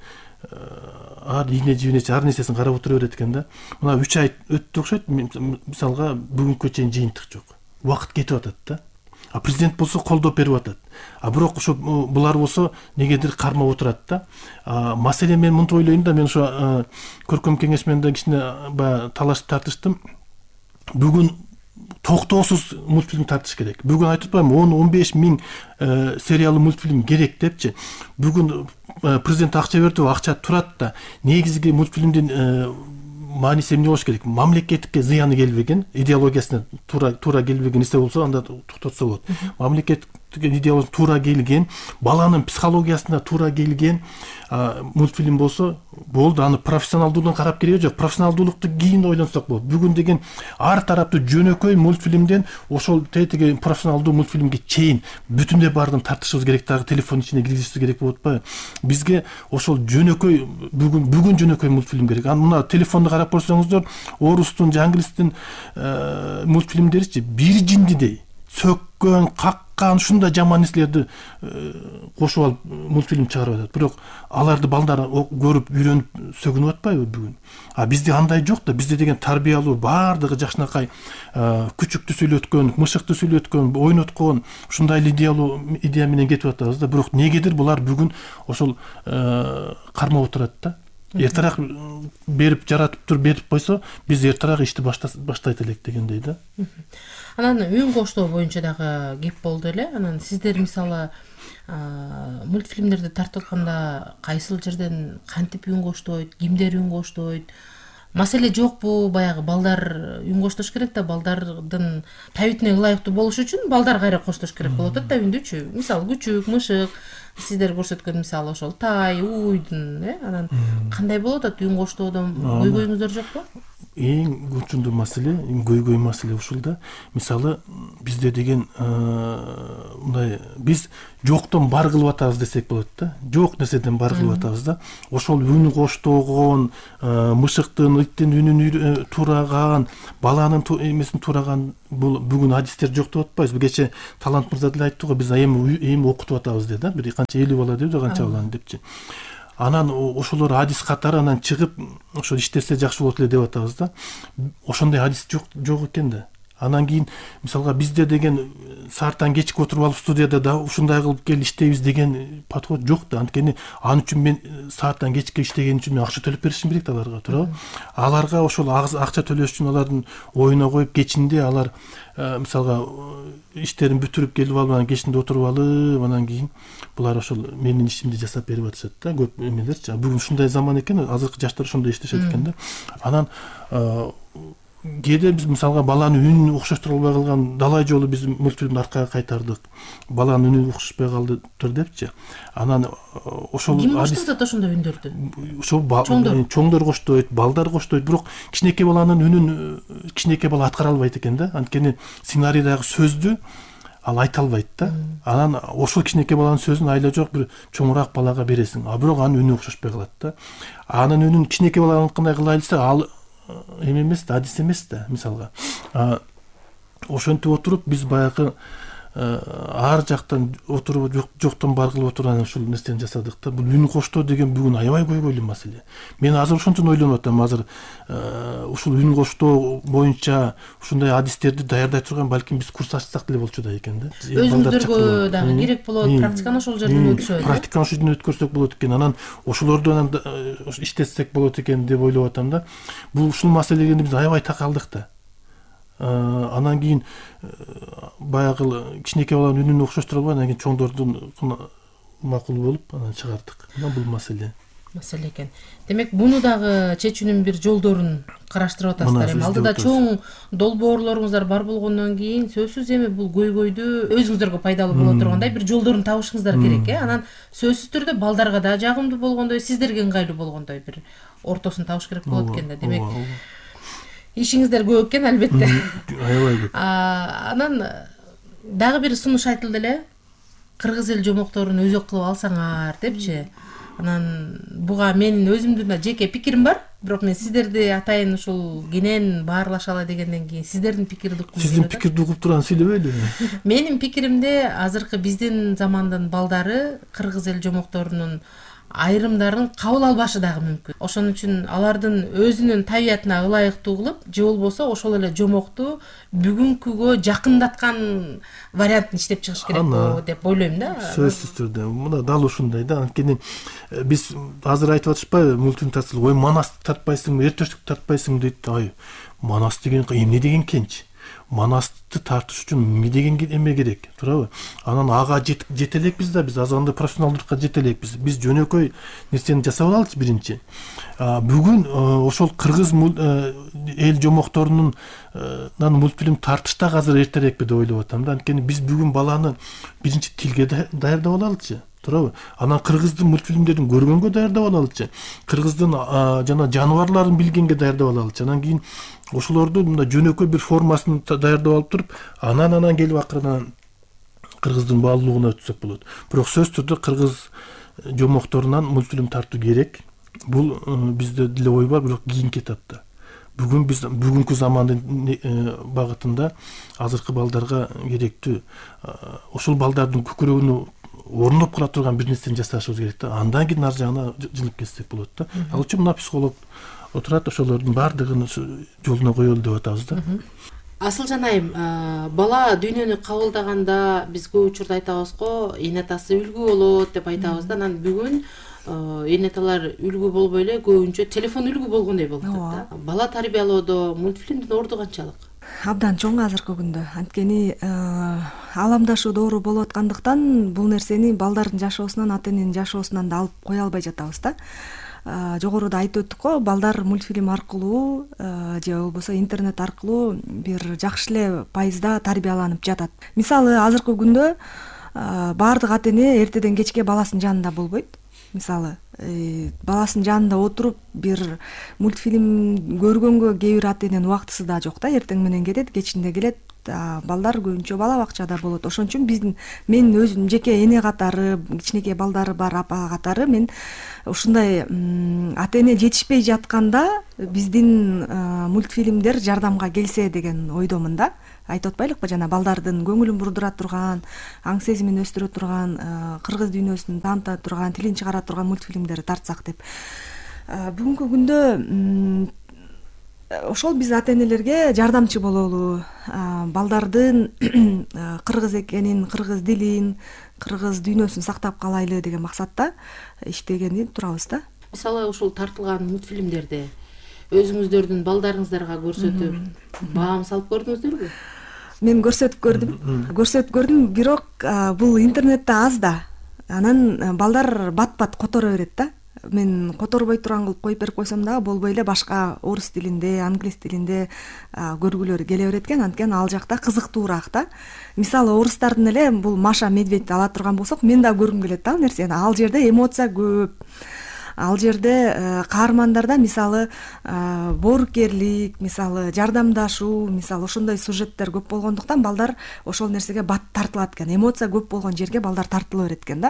ар ийне жибинечи ар нерсесин карап отура берет экен да. Мына үч ай өттү окшойт. Мисалга бүгүнкү чейин жыйынтык жок. Убакыт кетип атат да. А президент болсо колдоп берип атат. А бирок ошо булар болсо негедир кармап отурат да. Маселе мен мынтип ойлойм да, мен ошо көркөм кеңеш менен да кичине баягы талашып тартыштым. Бүгүн токтоосуз мультфильм тартыш керек. Бүгүн айтып атпаймынбы, он он беш миң сериялуу мультфильм керек депчи. Бүгүн президент акча берди, акча турат да. Негизги мультфильмдин мааниси эмне болуш керек? Мамлекетке зыяны келбеген, идеологиясына туура туура келбеген нерсе болсо анда токтотсо болот. Мамлекетке идеологиясына туура келген, баланын психологиясына туура келген мультфильм болсо болду. Аны профессионалдуудан карап кереги жок. Профессионалдуулукту кийин ойлонсок болот. Бүгүн деген ар тараптуу жөнөкөй мультфильмден ошол тетиги профессионалдуу мультфильмге чейин бүтүндөй баарын тартышыбыз керек, дагы телефон ичине киргизишибиз керек болуп атпайбы? Бизге ошол жөнөкөй бүгүн бүгүн жөнөкөй мультфильм керек. Аны мына телефонду карап көрсөңүздөр, орустун, жаңгилистин мультфильмдеричи бир жиндидей сөккөн, каккан, ушундай жаман нерселерди кошуп алып мультфильм чыгарып атат. Бирок аларды балдар көрүп, үйрөнүп сөгүнүп атпайбы бүгүн? А бизде андай жок да. Бизде деген тарбиялуу, баардыгы жакшынакай күчүктү сүйлөткөн, мышыкты сүйлөткөн, ойноткон, ушундай идеялуу идея менен кетип атабыз да. Бирок негедир булар бүгүн ошол кармап отурат да. Эртераак берип жаратып туруп берип койсо, биз эртераак ишти баштайт элек дегендей да. Анан үн коштоо боюнча дагы кеп болду эле. Анан сиздер мисалы мультфильмдерди тартып атканда кайсыл жерден кантип үн коштойт, кимдер үн коштойт, маселе жокпу? Баягы балдар үн коштош керек да, балдардын табитине ылайыктуу болуш үчүн балдар кайра коштош керек болот да үндүчү. Мисалы күчүк, мышык, сиздер көрсөткөн мисалы ошол тай, уйдун, э анан кандай болот атат үн коштоодон көйгөйүңүздөр жокпу? Эң учундуу маселе, эң көйгөй маселе ушул да. Мисалы бизде деген мындай биз жоктон бар кылып атабыз десек болот да. Жок нерседен бар кылып атабыз да. Ошол үн коштогон, мышыктын, иттин үнүн тураган, баланын эмесин тураган бул бүгүн адистер жок деп атпайбызбы? Кече Талант мырза деле айтты го, биз эми эми окутуп атабыз деп да. Бир канча элүү бала деп, канча баланы депчи. Анан ошолор адис катары анан чыгып ошо иштесе жакшы болот эле деп атабыз да. Ошондой адис жок жок экен да. Анан кийин мисалга бизде деген сааттан кечке отуруп алып студияда да ушундай кылып кел иштейбиз деген подход жок да. Анткени ал үчүн мен сааттан кечке иштеген үчүн акча төлөп беришим керек да аларга, туурабы? Аларга ошол акча төлөш үчүн алардын оюна коюп кечинде алар мисалга иштерин бүтүрүп келип алып анан кечинде отуруп алып анан кийин булар ошол менин ишимди жасап берип атышат да. Көп эмелерчи. Бүгүн ушундай заман экен, азыркы жаштар ошондой иштешет экен да. Анан кээде биз мисалга баланын үнүн окшоштура албай калган далай жолу биз мультфильмди аркага кайтардык. Баланын үнү окшошпой калдыптыр депчи. Анан ошол ким коштойт ошондой үндөрдү? Ошол чоңдор коштойт, балдар коштойт, бирок кичинекей баланын үнүн кичинекей бала аткара албайт экен да. Анткени сценарийдагы сөздү ал айта албайт да. Анан ошол кичинекей баланын сөзүн айла жок бир чоңураак балага бересиң. А бирок анын үнү окшошпой калат да. Анын үнүн кичинекей баланыкындай кылайлы ал эме эмес да, адис эмес да, мисалга. Ошентип отуруп биз баягы ар жактан отуруп жоктон бар кылып отуруп анан ушул нерсени жасадык да. Бул үн коштоо деген бүгүн аябай көйгөйлүү маселе. Мен азыр ошончон ойлонуп атам, азыр ушул үн коштоо боюнча ушундай адистерди даярдай турган балким биз курс ачсак деле болчу да экен да. Өзүңүздөргө дагы керек болот, практиканы ошол жерден өткөрсөк. Практиканы ошол жерден өткөрсөк болот экен. Анан ошолорду анан иштетсек болот экен деп ойлоп атам да. Бул ушул маселеге биз аябай такалдык да. Анан кийин баягы кичинекей баланын үнүн окшоштура албай анан кийин чоңдордун макул болуп анан чыгардык. Мына бул маселе. Маселе экен. Демек, буну дагы чечүүнүн бир жолдорун караштырып атасыздар. Эми алдыда чоң долбоорлоруңуздар бар болгондон кийин сөзсүз эми бул көйгөйдү өзүңүздөргө пайдалуу боло тургандай бир жолдорун табышыңыздар керек, э? Анан сөзсүз түрдө балдарга да жагымдуу болгондой, сиздерге ыңгайлуу болгондой бир ортосун табыш керек болот экен да. Демек, ишиңиздер көп экен албетте. Аябай көп. Анан дагы бир сунуш айтылды эле. Кыргыз эл жомокторун өзөк кылып алсаңар депчи. Анан буга менин өзүмдүн да жеке пикирим бар, бирок мен сиздерди атайын ушул кенен баарлашалы дегенден кийин сиздердин пикирди угуп. Сиздин пикирди угуп турган сүйлөбөйлү. Менин пикиримде азыркы биздин замандын балдары кыргыз эл жомокторунун айрымдарын кабыл албашы дагы мүмкүн. Ошон үчүн алардын өзүнүн табиятына ылайыктуу кылып, же болбосо ошол эле жомокту бүгүнкүгө жакындаткан вариантын иштеп чыгыш керек деп ойлойм да. Сөзсүз түрдө. Мына дал ушундай да. Анткени биз азыр айтып атышпайбы, мультфильм тартсак, ой, Манасты тартпайсыңбы, Эртөштүктү тартпайсыңбы дейт. Ай, Манас деген эмне деген кенч? Манасты тартыш үчүн эмне деген эме керек, туурабы? Анан ага жете элекпиз да, биз азанды профессионалдыкка жете элекпиз. Биз жөнөкөй нерсени жасап алалычы биринчи. Бүгүн ошол кыргыз эл жомокторунун мультфильм тартыш дагы азыр эртерекпи деп ойлоп атам да. Анткени биз бүгүн баланы биринчи тилге даярдап алалычы, туурабы? Анан кыргыздын мультфильмдерин көргөнгө даярдап алалычы. Кыргыздын жана жаныбарларын билгенге даярдап алалычы. Анан кийин ошолорду мындай жөнөкөй бир формасын даярдап алып туруп, анан анан келип акырынан кыргыздын баалуулугуна өтсөк болот. Бирок сөз түрдө кыргыз жомокторунан мультфильм тартуу керек. Бул бизде деле ой бар, бирок кийинки этапта. Бүгүн биз бүгүнкү замандын багытында азыркы балдарга керектүү ошол балдардын көкүрөгүнө орноп кала турган бир нерсени жасашыбыз керек да. Андан кийин ар жагына жылып кетсек болот да. Ал үчүн мына психолог отурат, ошолордун баардыгын жолуна коелу деп атабыз да. Асылжан айым, бала дүйнөнү кабылдаганда биз көп учурда айтабыз го, эне атасы үлгү болот деп атабыз да. Анан бүгүн эне аталар үлгү болбой эле көбүнчө телефон үлгү болгондой болуп атат да. Бала тарбиялоодо мультфильмдин орду канчалык? абдан чоң азыркы күндө. Анткени ааламдашуу доору болуп аткандыктан бул нерсени балдардын жашоосунан, ата эненин жашоосунан да алып кое албай жатабыз да. Жогоруда айтып өттүк го, балдар мультфильм аркылуу же болбосо интернет аркылуу бир жакшы эле пайызда тарбияланып жатат. Мисалы азыркы күндө баардык ата эне эртеден кечке баласынын жанында болбойт. Мисалы баласынын жанында отуруп бир мультфильм көргөнгө кээ бир ата эненин убактысы да жок да. Эртең менен кетет, кечинде келет. Балдар көбүнчө бала бакчада болот. Ошон үчүн биздин мен өзүм жеке эне катары, кичинекей балдары бар апа катары мен ушундай ата эне жетишпей жатканда биздин мультфильмдер жардамга келсе деген ойдомун да. Айтып атпайлыкпы, жана балдардын көңүлүн бурдура турган, аң сезимин өстүрө турган, кыргыз дүйнөсүн тааныта турган, тилин чыгара турган мультфильмдерди тартсак деп. Бүгүнкү күндө ошол биз ата энелерге жардамчы бололу, балдардын кыргыз экенин, кыргыз дилин, кыргыз дүйнөсүн сактап калайлы деген максатта иштегени турабыз да. Мисалы ушул тартылган мультфильмдерди өзүңүздөрдүн балдарыңыздарга көрсөтүп баам салып көрдүңүздөрбү? Мен көрсөтүп көрдүм. Көрсөтүп көрдүм, бирок бул интернетте аз да. Анан балдар бат-бат которо берет да. Мен которбой турган кылып коюп берип койсом дагы болбой эле башка орус тилинде, англис тилинде көргүлөрү келе берет экен. Анткени ал жакта кызыктуураак да. Мисалы орустардын эле бул Маша Медведь ала турган болсок, мен да көргүм келет да ал нерсени. Ал жерде эмоция көп. Ал жерде каармандарда мисалы боорукерлик, мисалы жардамдашуу, мисалы ошондой сюжеттер көп болгондуктан балдар ошол нерсеге бат тартылат экен. Эмоция көп болгон жерге балдар тартыла берет экен да.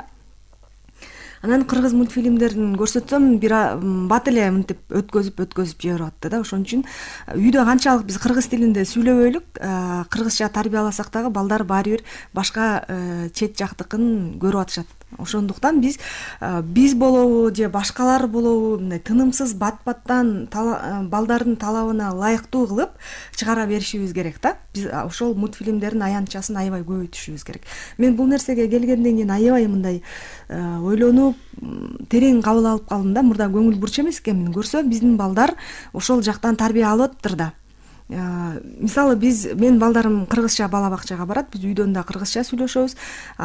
Анан кыргыз мультфильмдерин көрсөтсөм, бир бат эле мынтип өткөзүп өткөзүп жиберип атты да. Ошон үчүн үйдө канчалык биз кыргыз тилинде сүйлөбөйлүк, кыргызча тарбияласак дагы балдар баары бир башка чет жактыкын көрүп атышат. Ошондуктан биз биз болобу же башкалар болобу мындай тынымсыз бат-баттан балдардын талабына ылайыктуу кылып чыгара беришибиз керек да. Биз ошол мультфильмдердин аянтчасын аябай көбөйтүшүбүз керек. Мен бул нерсеге келгенден кийин аябай мындай ойлонуп, терең кабыл алып калдым да. Мурда көңүл бурчу эмес экенмин. Көрсө биздин балдар ошол жактан тарбия алып атыптыр да. Мисалы биз мен балдарым кыргызча бала бакчага барат, биз үйдөн да кыргызча сүйлөшөбүз.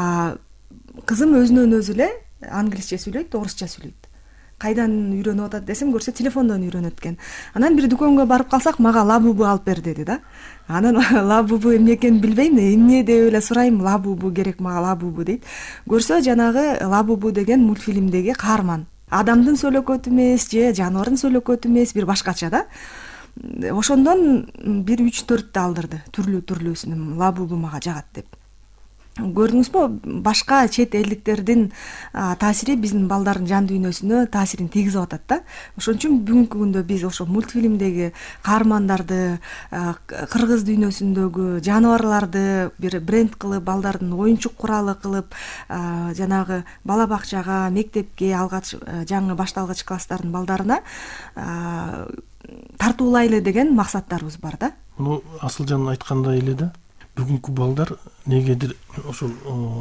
Кызым өзүнөн өзү эле англисче сүйлөйт, орусча сүйлөйт. Кайдан үйрөнүп атат десем, көрсө телефондон үйрөнөт экен. Анан бир дүкөнгө барып калсак, мага лабубу алып бер деди да. Анан лабубу эмне экенин билбейм, эмне деп эле сурайм, лабубу керек мага, лабубу дейт. Көрсө жанагы лабубу деген мультфильмдеги каарман. Адамдын сөөлөкөтү эмес же жаныбардын сөөлөкөтү эмес, бир башкача да. Ошондон бир үч төрттү алдырды, түрлүү түрлүүсүн, лабубу мага жагат деп. Көрдүңүзбү, башка чет элдиктердин таасири биздин балдардын жан дүйнөсүнө таасирин тийгизип атат да. Ошон үчүн бүгүнкү күндө биз ошо мультфильмдеги каармандарды, кыргыз дүйнөсүндөгү жаныбарларды бир бренд кылып, балдардын оюнчук куралы кылып, жанагы бала бакчага, мектепке, алгач жаңы башталгыч класстардын балдарына тартуулайлы деген максаттарыбыз бар да. Муну Асылжан айткандай эле да. Бүгүнкү балдар негедир ошол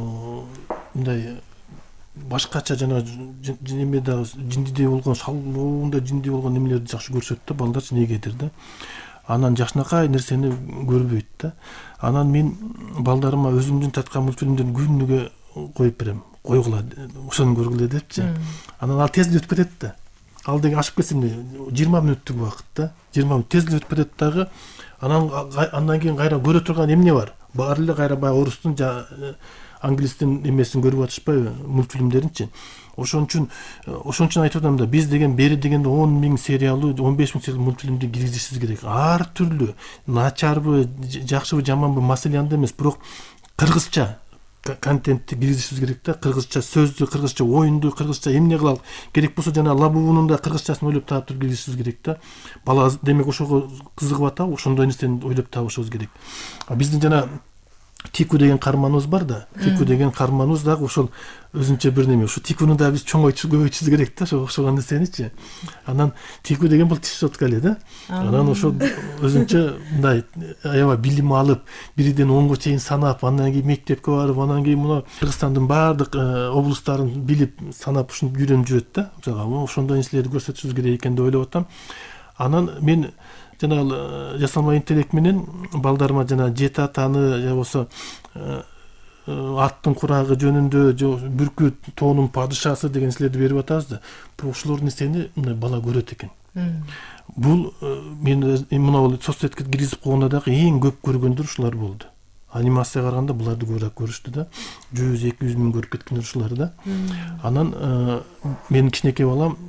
мындай башкача жана жемеде жиндидей болгон, шалбоонда жиндей болгон немелерди жакшы көрсөт да, балдарчы негедир да. Анан жакшынакай нерсени көрбөйт да. Анан мен балдарыма өзүмдүн тарткан мультфильмдерди күнүгө коюп берем. Койгула, ошону көргүлө депчи. Анан ал тез өтүп кетет да. Ал деген ашып кетсем жыйырма мүнөттүк убакыт да. жыйырма мүнөт тез өтүп кетет дагы. Анан андан кийин кайра көрө турган эмне бар? Баары эле кайра баягы орустун жана англистин эмесин көрүп атышпайбы, мультфильмдеринчи. Ошон үчүн ошон үчүн айтып атам да, биз деген бери дегенде он миң сериялуу, он беш миң сериялуу мультфильмди киргизишибиз керек. Ар түрлүү, начарбы, жакшыбы, жаманбы маселе эмес, бирок кыргызча контентти киргизишибиз керек да. Кыргызча сөздү, кыргызча оюнду, кыргызча эмне кылалык. Керек болсо жана лабубунун да кыргызчасын ойлоп таап киргизишибиз керек да. Бала демек ошого кызыгып атабы, ошондой нерсени ойлоп табышыбыз керек. А биздин жана Тику деген каарманыбыз бар да. Тику деген каарманыбыз дагы ошол өзүнчө бир неме. Ушу Тикуну да биз чоңойтуп көбөйтүшүбүз керек да, ошого окшогон нерсеничи. Анан Тику деген бул тиш щетка эле да. Анан ошол өзүнчө мындай аябай билим алып, бирден онго чейин санап, андан кийин мектепке барып, анан кийин мына Кыргызстандын баардык облустарын билип, санап ушинтип үйрөнүп жүрөт да. Ошондой нерселерди көрсөтүшүбүз керек экен деп ойлоп атам. Анан мен жанагы жасалма интеллект менен балдарыма жана жети атаны же болбосо аттын курагы жөнүндө же бүркүт тоонун падышасы деген нерселерди берип атабыз да, ушулор нерсени мындай бала көрөт экен. Бул мен мына соцсетке киргизип койгондо дагы эң көп көргөндөр ушулар болду. Анимацияга караганда буларды көбүрөөк көрүштү да. жүз эки жүз миң көрүп кеткендер ушулар да. Анан менин кичинекей балам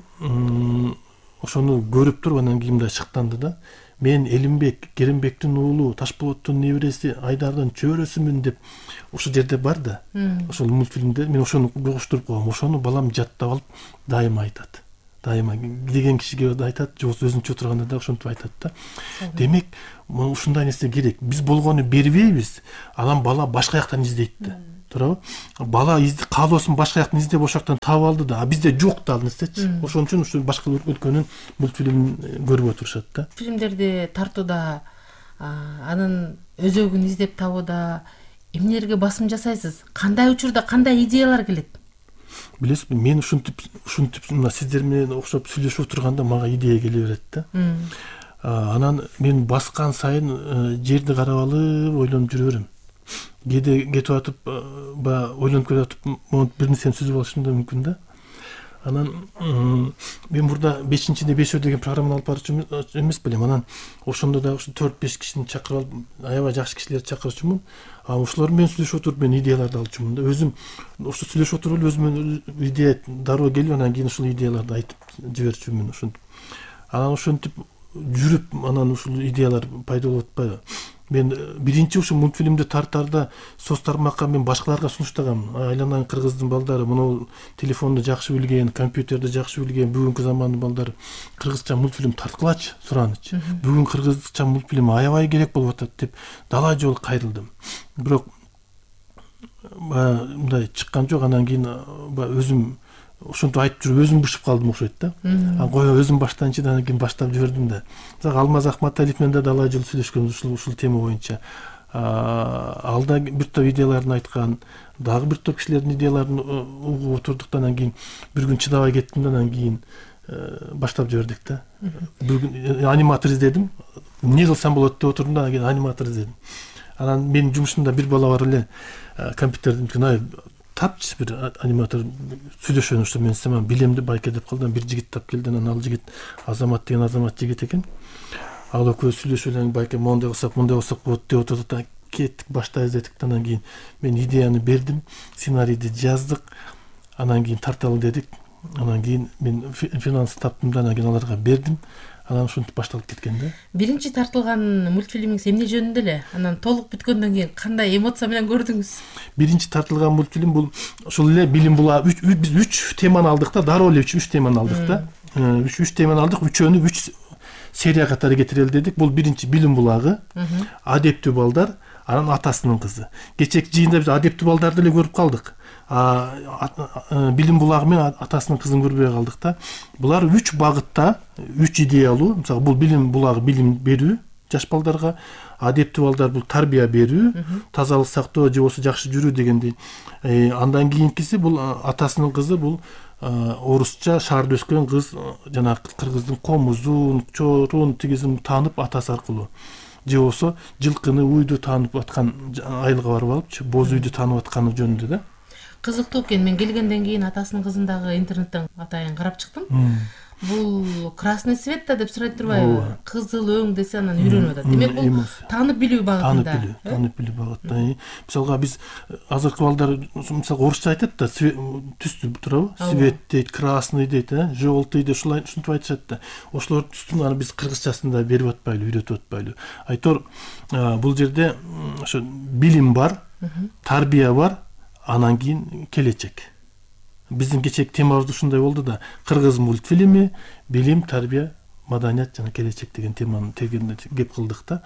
ошону көрүп туруп анан кийин мындай шыктанды да. Мен Элимбек, Керимбектин уулу, Ташболоттун небереси, Айдардын чөбөрөсүмүн деп ошол жерде бар да. Ошол мультфильмде мен ошону угуштуруп койгом. Ошону балам жаттап алып дайыма айтат. Дайыма килген кишиге да айтат, же өзүнчө отурганда да ошентип айтат да. Демек, ушундай нерсе керек. Биз болгону бербейбиз, анан бала башка жактан издейт да. Туурабы? Бала каалоосун башка жактан издеп ошол жактан таап алды да, а бизде жок да ал нерсечи. Ошон үчүн ушу башка өлкөнүн мультфильмин көрүп отурушат да. Фильмдерди тартууда анын өзөгүн издеп табууда эмнелерге басым жасайсыз? Кандай учурда кандай идеялар келет? Билесизби, мен ушинтип ушинтип мына сиздер менен окшоп сүйлөшүп отурганда мага идея келе берет да. Анан мен баскан сайын жерди карап алып ойлонуп жүрө берем. Кээде кетип атып, баягы ойлонуп кетип атып, монтип бир нерсени сүзүп алышым да мүмкүн да. Анан мен мурда бешинчиде бешөө деген программаны алып барчу эмес белем. Анан ошондо дагы ушу төрт беш кишини чакырып алып, аябай жакшы кишилерди чакырчумун. А ошолор менен сүйлөшүп отуруп мен идеяларды алчумун да. Өзүм ошо сүйлөшүп отуруп эле өзүмө идея дароо келип, анан кийин ушул идеяларды айтып жиберчүмүн ошентип. Анан ошентип жүрүп, анан ушул идеялар пайда болуп атпайбы? Мен биринчи ушу мультфильмди тартарда соц тармакка мен башкаларга сунуштагам. Айланайын кыргыздын балдары, мына телефонду жакшы билген, компьютерди жакшы билген бүгүнкү замандын балдары кыргызча мультфильм тарткылачы, суранычы. Бүгүн кыргызча мультфильм аябай керек болуп атат деп далай жол кайрылдым. Бирок мындай чыккан жок, анан кийин өзүм ошентип айтып жүрүп өзүм бышып калдым окшойт да. Анан кой өзүм баштайынчы, анан кийин баштап жибердим да. Алмаз Акматалиев менен да далай жол сүйлөшкөнбүз ушул ушул тема боюнча. Алда бир топ идеяларын айткан, дагы бир топ кишилердин идеяларын угуп отурдук да, анан кийин бир күн чыдабай кеттим да, анан кийин баштап жибердик да. Бир күн аниматор издедим. Эмне кылсам болот деп отурдум да, анан кийин аниматор издедим. Анан менин жумушумда бир бала бар эле, компьютердин тапчы бир аниматор сүйлөшөнү ушу мен сема билемди байке деп калды. Бир жигит тап келди, анан ал жигит Азамат деген Азамат жигит экен. Ал экөө сүйлөшүп эле байке мондай кылсак, мындай кылсак болот деп отурдук да, кеттик башта издедик да, анан кийин мен идеяны бердим, сценарийди жаздык, анан кийин тарталы дедик. Анан кийин мен финанс таптым да, анан кийин аларга бердим. Анан ушинтип башталып кеткен да. Биринчи тартылган мультфильмиңиз эмне жөнүндө эле? Анан толук бүткөндөн кийин кандай эмоция менен көрдүңүз? Биринчи тартылган мультфильм бул ошол эле билим була биз үч теманы алдык да, дароо эле үч теманы алдык да. үч үч теманы алдык, үчөөнү үч серия катары кетирели дедик. Бул биринчи билим булагы, адептүү балдар, анан атасынын кызы. Кечээки жыйында биз адептүү балдарды эле көрүп калдык. Билим булагы менен атасынын кызын көрбөй калдык да. Булар үч багытта, үч идеялуу. Мисалы, бул билим булагы билим берүү жаш балдарга, адептүү балдар бул тарбия берүү, тазалык сактоо же болбосо жакшы жүрүү дегендей. Андан кийинкиси бул атасынын кызы, бул орусча шаарда өскөн кыз, жана кыргыздын комузун, чорун, тигизин таанып атасы аркылуу. Же болбосо жылкыны, уйду таанып аткан айылга барып алыпчы, боз үйдү таанып атканы жөнүндө да. Кызыктуу экен. Мен келгенден кийин атасынын кызын дагы интернеттен атайын карап чыктым. Бул красный свет да деп сурайт турбайбы? Кызыл өң десе анан үйрөнүп атат. Демек бул таанып билүү багытында. Таанып билүү, таанып билүү багытында. Мисалга биз азыркы балдар мисалга орусча айтат да, түстү турабы? Свет дейт, красный дейт, желтый дейт, ушулай ушинтип айтышат да. Ошолор түстүн аны биз кыргызчасын да берип атпайлы, үйрөтүп атпайлы. Айтор бул жерде ошо билим бар, тарбия бар, анан кийин келечек. Биздин кечээки темабыз ушундай болду да, кыргыз мультфильми, билим, тарбия, маданият жана келечек деген теманы тегенде кеп кылдык да.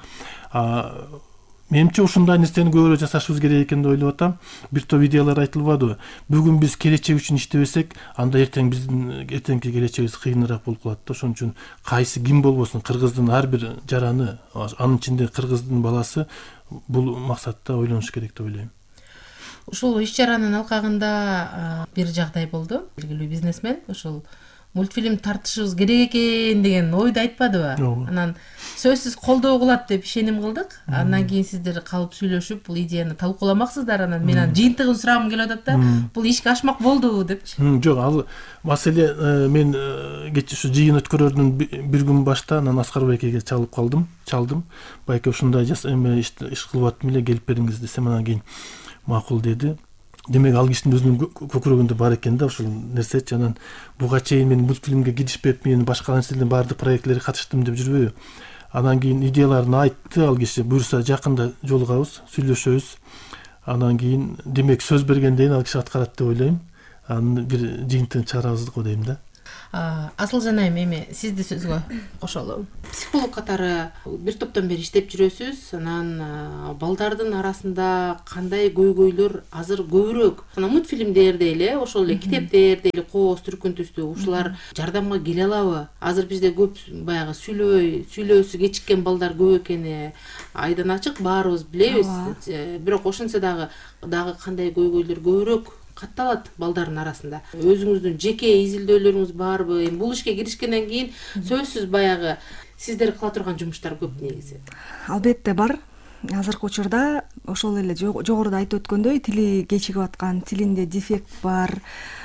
Менимче ушундай нерсени көбүрөөк жасашыбыз керек экен деп ойлоп атам. Бир топ идеялар айтылбадыбы? Бүгүн биз келечек үчүн иштебесек, анда эртең биздин эртеңки келечегибиз кыйыныраак болуп калат да. Ошон үчүн кайсы ким болбосун, кыргыздын ар бир жараны, анын ичинде кыргыздын баласы бул максатта ойлонуш керек деп ойлойм. Ушул иш чаранын алкагында бир жагдай болду. Белгилүү бизнесмен ушул мультфильм тартышыбыз керек экен деген ойду айтпадыбы? Ооба. Анан сөзсүз колдоо кылат деп ишеним кылдык. Андан кийин сиздер калып сүйлөшүп бул идеяны талкууламаксыздар. Анан мен анын жыйынтыгын сурагым келип атат да, бул ишке ашмак болдубу депчи. Жок, ал маселе мен кечээ ушу жыйын өткөрөрдүн бир күн башта анан Аскар байкеге чалып калдым, чалдым. Байке ушундай эме иш кылып аттым эле, келип бериңиз десем, анан кийин макул деди. Демек ал кишинин өзүнүн көкүрөгүндө бар экен да ушул нерсечи. Анан буга чейин мен мультфильмге киришпеп, мен башка нерселердин баардык проектлерге катыштым деп жүрбөйбү. Анан кийин идеяларын айтты ал киши. Буюрса жакында жолугабыз, сүйлөшөбүз. Анан кийин демек сөз бергенден ал киши аткарат деп ойлойм. Анын бир жыйынтыгын чыгарабыз го дейм да. Асылжан айым, эми сизди сөзгө кошолу. Психолог катары бир топтон бери иштеп жүрөсүз. Анан балдардын арасында кандай көйгөйлөр азыр көбүрөөк? Анан мультфильмдерде эле, ошол эле китептерде эле кооз түркүнтүстүү ушулар жардамга келе алабы? Азыр бизде көп баягы сүйлөбөй, сүйлөөсү кечиккен балдар көп экени айдан ачык, баарыбыз билебиз. Бирок ошентсе дагы дагы кандай көйгөйлөр көбүрөөк катталат балдардын арасында? Өзүңүздүн жеке изилдөөлөрүңүз барбы? Эми бул ишке киришкенден кийин сөзсүз баягы сиздер кыла турган жумуштар көп негизи. Албетте бар. Азыркы учурда ошол эле жогоруда айтып өткөндөй, тили кечигип аткан, тилинде дефект бар,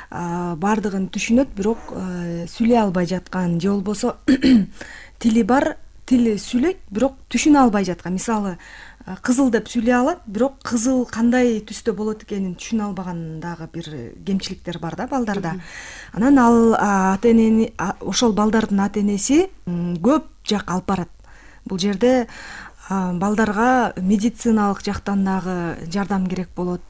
бардыгын түшүнөт, бирок сүйлөй албай жаткан, же болбосо тили бар, тили сүйлөйт, бирок түшүнө албай жаткан. Мисалы, кызыл деп сүйлөй алат, бирок кызыл кандай түстө болот экенин түшүнө албаган дагы бир кемчиликтер бар да балдарда. Анан ал ата-энени, ошол балдардын ата-энеси көп жак алып барат. Бул жерде балдарга медициналык жактан дагы жардам керек болот.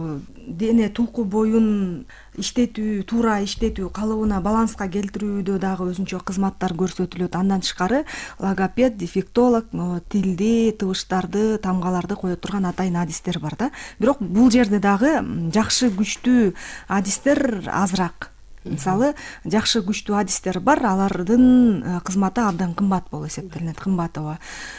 Дене тулку боюн иштетүү, туура иштетүү, калыбына баланска келтирүүдө дагы өзүнчө кызматтар көрсөтүлөт. Андан тышкары логопед, дефектолог, тилди, табыштарды, тамгаларды кое турган атайын адистер бар да. Бирок бул жерде дагы жакшы күчтүү адистер азыраак. Мисалы, жакшы күчтүү адистер бар, алардын кызматы абдан кымбат болуп эсептелинет, кымбатова.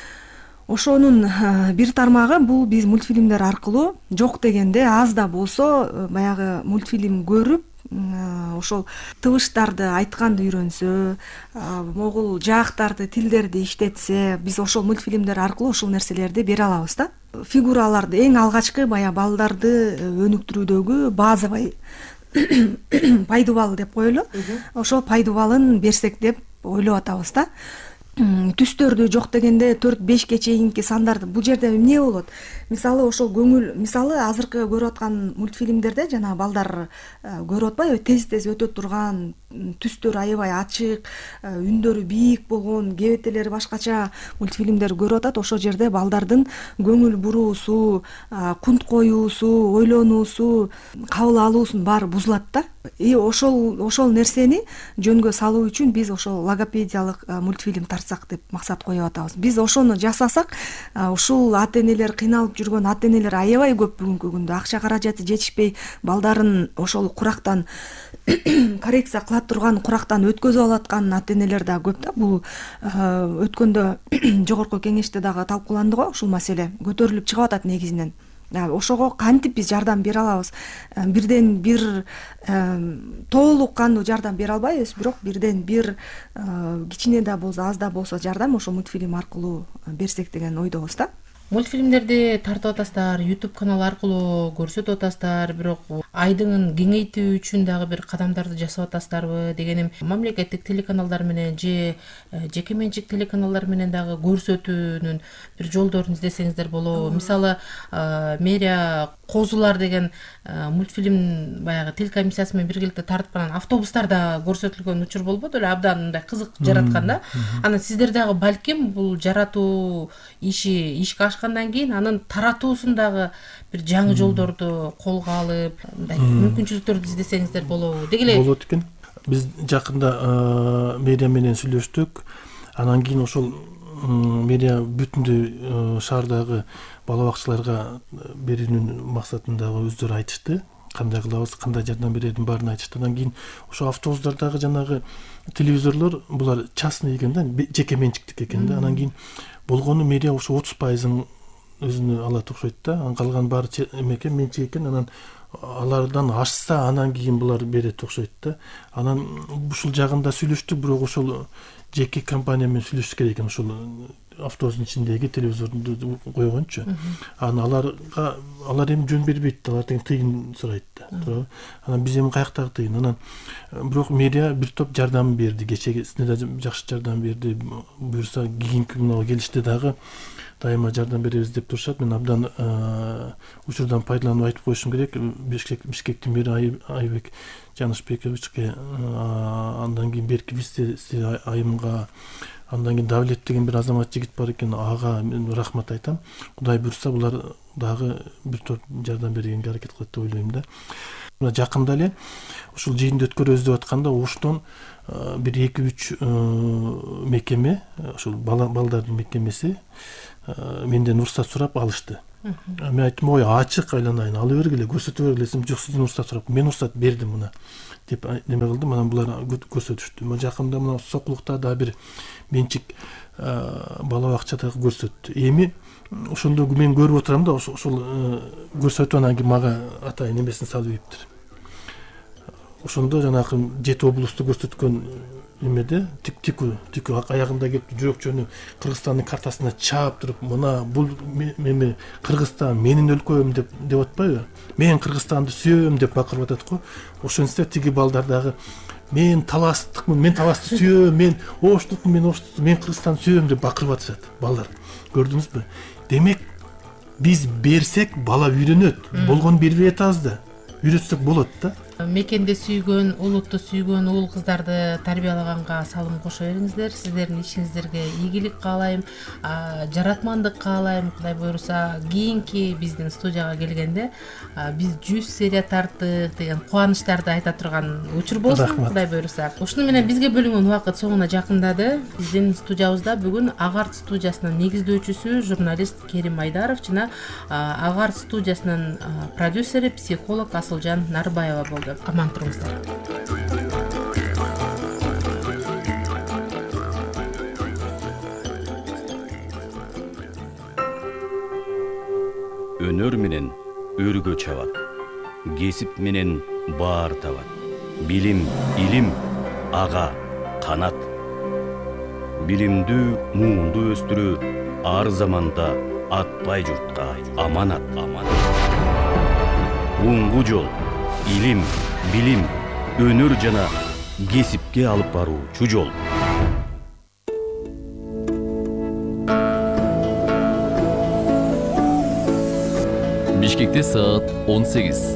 Ошонун бир тармагы бул биз мультфильмдер аркылуу жок дегенде аз да болсо баягы мультфильм көрүп, ошол табыштарды айтканды үйрөнсө, могул жаактарды, тилдерди иштетсе, биз ошол мультфильмдер аркылуу ушул нерселерди бере алабыз да. Фигураларды эң алгачкы баягы балдарды өнүктүрүүдөгү базовый пайдубал деп коелу. Ошол пайдубалын берсек деп ойлоп атабыз да. Түстөрдү жок дегенде төрт бешке чейинки сандарды бул жерде эмне болот? Мисалы, ошол көңүл, мисалы азыркы көрүп аткан мультфильмдерде жана балдар көрүп атпайбы, тез-тез өтө турган, түстөр аябай ачык, үндөрү бийик болгон, кебетелери башкача мультфильмдер көрүп атат. Ошол жерде балдардын көңүл буруусу, кунт коюусу, ойлонуусу, кабыл алуусунун баары бузулат да. И ошол ошол нерсени жөнгө салуу үчүн биз ошол логопедиялык мультфильм тартсак деп максат коюп атабыз. Биз ошону жасасак, ушул ата-энелер, кыйналып жүргөн ата-энелер аябай көп бүгүнкү күндө. Акча каражаты жетишпей балдарын ошол курактан коррекция кыла турган, курактан өткөзүп алаткан ата-энелер да көп да. Бул өткөндө жогорку кеңеште дагы талкууланды го, ушул маселе көтөрүлүп чыгып атат негизинен. Ошого кантип биз жардам бере алабыз? Бирден бир толук кандуу жардам бере албайбыз, бирок бирден бир кичине да болсо, аз да болсо жардам ошол мультфильм аркылуу берсек деген ойдобуз да. Мультфильмдерди тартып атасыздар, YouTube канал аркылуу көрсөтүп атасыздар, бирок айдыңын кеңейтүү үчүн дагы бир кадамдарды жасап атасыздарбы дегеним, мамлекеттик телеканалдар менен же жеке менчик телеканалдар менен дагы көрсөтүүнүн бир жолдорун издесеңиздер болобу? Мисалы, мэрия Козулар деген мультфильм баягы тил комиссиясы менен биргеликте тартып анан автобустарда көрсөтүлгөн учур болбоду эле, абдан мындай кызык жараткан да. Анан сиздер дагы балким бул жаратуу иши ишке ашкандан кийин анын таратуусун дагы бир жаңы жолдорду колго алып, мындай мүмкүнчүлүктөрдү издесеңиздер болобу? Деги эле болот экен. Биз жакында мэрия менен сүйлөштүк. Анан кийин ошол мэрия бүтүндөй шаардагы бала бакчаларга берүүнүн максатындагы өздөрү айтышты. Кандай кылабыз, кандай жардам берерин баарын айтышты. Андан кийин ошо автобустардагы жанагы телевизорлор булар частный экен да, жеке менчиктик экен да. Анан кийин болгону мэрия ошо отуз пайызын өзүнө алат окшойт да. Анан калган баары эмекен, менчик экен. Анан алардан ашса анан кийин булар берет окшойт да. Анан ушул жагында сүйлөштүк, бирок ошол жеке компания менен сүйлөшүш керек экен, ошол автобустун ичиндеги телевизорду койгончу. Анан аларга алар эми жөн бербейт, алар тең тыйын сурайт да. Туурабы? Анан биз эми каяктагы тыйын? Анан бирок мэрия бир топ жардам берди, кечесине да жакшы жардам берди. Буюрса кийинки күнү келиште дагы дайыма жардам беребиз деп турушат. Мен абдан учурдан пайдаланып айтып коюшум керек. Бишкек Бишкектин мэри Айбек Жанышбековичке, андан кийин берки бизде айымга, андан кийин Давлет деген бир азамат жигит бар экен, ага мен рахмат айтам. Кудай буйрса булар дагы бир топ жардам бергенге аракет кылат деп ойлойм да. Мына жакында эле ушул жыйынды өткөрөбүз деп атканда оштон бир эки үч мекеме, ошол балдардын мекемеси менден уруксат сурап алышты. Мен айттым, ой, ачык айланайын, ала бергиле, көрсөтө бергиле. Жок, сизден уруксат сурап, мен уруксат бердим мына деп неме кылдым. Анан булар көрсөтүштү. Мына жакында мына Сокулукта да бир менчик бала бакчада көрсөттү. Эми ошондо мен көрүп отурам да, ошол көрсөтүп анан кийин мага атайын эмесин салып ийиптир. Ошондо жанагы жети облусту көрсөткөн эмеде тик-тику, тику аягында келип жүрөк жөнү Кыргызстандын картасына чаап туруп, мына бул эми Кыргызстан менин өлкөм деп деп атпайбы? Мен Кыргызстанды сүйөм деп бакырып атат го. Ошентсе тиги балдар дагы мен таластыкмын, мен таласты сүйөм, мен оштукмун, мен оштукмун, мен Кыргызстанды сүйөм деп бакырып атышат балдар. Көрдүңүзбү? Демек биз берсек бала үйрөнөт. Болгон бербей атабыз да. Үйрөтсөк болот да. Мекенде сүйгөн, улутту сүйгөн уул кыздарды тарбиялаганга салым кошо бериңиздер. Сиздердин ишиңиздерге ийгилик каалайм, жаратмандык каалайм. Кудай буйруса, кийинки биздин студияга келгенде биз жүз серия тарттык деген кубанычтарды айта турган учур болсун. Кудай буйруса. Ушуну менен бизге бөлүнгөн убакыт соңуна жакындады. Биздин студиябызда бүгүн Агарт студиясынын негиздөөчүсү журналист Керим Айдаров жана Агарт студиясынын продюсери, психолог Асылжан Нарбаева болду. Аман туруңуздар. Өнөр менен өргө чабат, кесип менен баар табат. Билим, илим, ага, канат. Билимдүү, муунду өстүрүү ар заманда атпай журтка аманат, аманат. Уңгу жол, илим, билим, өнөр жана кесипке алып баруучу жол. Бишкекте саат он сегиз.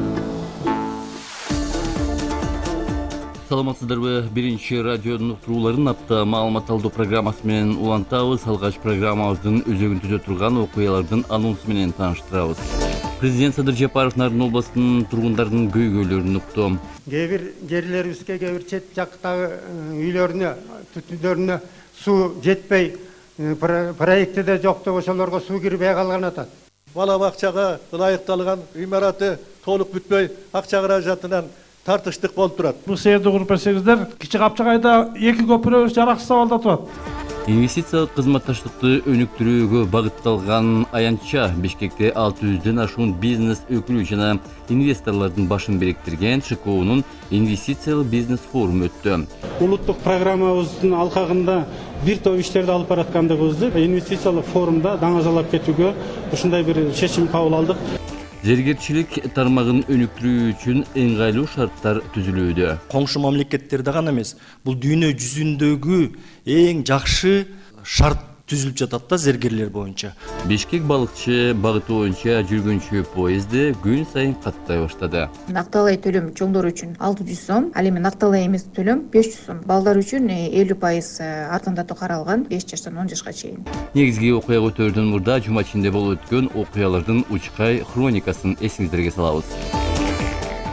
Саламатсыздарбы? Биринчи радионун уктурууларын апта маалымат алуу программасы менен улантабыз. Алгач программабыздын өзөгүн түзө турган окуялардын анонсу менен тааныштырабыз. Президент Садыр Жапаров Нарын областынын тургундарынын көйгөйлөрүн укту. Кээ бир жерлерибизге, кээ бир чет жактагы үйлөрүнө, түтүндөрүнө суу жетпей, проектиде жок деп ошолорго суу кирбей калган атат. Бала бакчага ылайыкталган имараты толук бүтпөй, акча каражатынан тартыштык болуп турат. Бул сээрди куруп берсеңиздер, Кичи Капчагайда эки көпүрөбүз жараксыз абалда турат. Инвестициялык кызматташтыкты өнүктүрүүгө багытталган аянтча Бишкекте алты жүздөн ашуун бизнес өкүлү жана инвесторлордун башын бириктирген ШКОнун инвестициялык бизнес форуму өттү. Улуттук программабыздын алкагында бир топ иштерди алып бараткандыгыбызды инвестициялык форумда даңазалап кетүүгө ушундай бир чечим кабыл алдык. Зергерчилик тармагын өнүктүрүү үчүн ыңгайлуу шарттар түзүлүүдө. Коңшу мамлекеттерде гана эмес, бул дүйнө жүзүндөгү эң жакшы шарт түзүлүп жатат да зергерлер боюнча. Бишкек балыкчы багыты боюнча жүргүнчү поезди күн сайын каттай баштады. Накталай төлөм чоңдор үчүн алты жүз сом, ал эми накталай эмес төлөм беш жүз сом. Балдар үчүн элүү пайыз арзандатуу каралган беш жаштан он жашка чейин. Негизги окуя көтөрүүдөн мурда жума ичинде болуп өткөн окуялардын учкай хроникасын эсиңиздерге салабыз.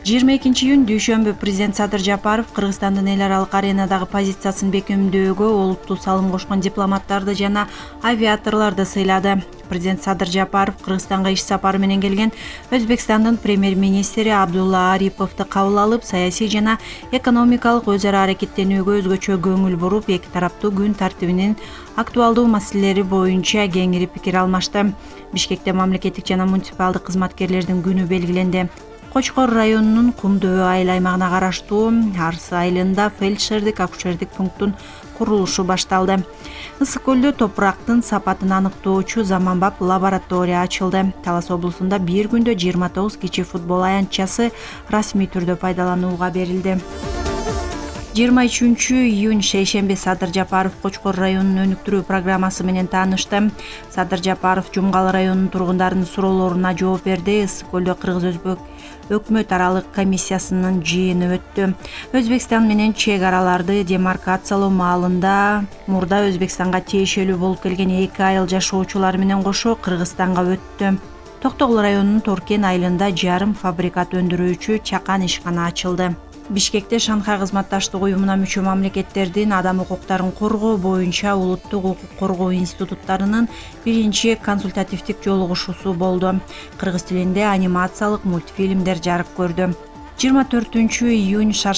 жыйырма экинчи июнь дүйшөмбү президент Садыр Жапаров Кыргызстандын эл аралык аренадагы позициясын бекемдөөгө олуттуу салым кошкон дипломаттарды жана авиаторлорду сыйлады. Президент Садыр Жапаров Кыргызстанга иш сапары менен келген Өзбекстандын премьер-министри Абдулла Ариповду кабыл алып, саясий жана экономикалык өз ара аракеттенүүгө өзгөчө көңүл буруп, эки тараптуу күн тартибинин актуалдуу маселелери боюнча кеңири пикир алмашты. Бишкекте мамлекеттик жана муниципалдык кызматкерлердин күнү белгиленди. Кочкор районунун Кумдөбө айыл аймагына караштуу Арс айылында фельдшердик акушердик пункттун курулушу башталды. Ысык көлдө топурактын сапатын аныктоочу заманбап лаборатория ачылды. Талас облусунда бир күндө жыйырма тогуз кичи футбол аянтчасы расмий түрдө пайдаланууга берилди. жыйырма үчүнчү июнь шейшемби Садыр Жапаров Кочкор районунун өнүктүрүү программасы менен таанышты. Садыр Жапаров Жумгал районунун тургундарынын суроолоруна жооп берди. Ысык көлдө Кыргыз-Өзбек өкмөт аралык комиссиясынын жыйыны өттү. Өзбекстан менен чек араларды демаркациялоо маалында мурда Өзбекстанга тиешелүү болуп келген эки айыл жашоочулар менен кошо Кыргызстанга өттү. Токтогул районунун Торкен айылында жарым фабрикат өндүрүүчү чакан ишкана ачылды. Бишкекте Шанхай кызматташтык уюмуна мүчө мамлекеттердин адам укуктарын коргоо боюнча улуттук укук коргоо институттарынын биринчи консультативдик жолугушуусу болду. Кыргыз тилинде анимациялык мультфильмдер жарык көрдү. жыйырма төртүнчү июнь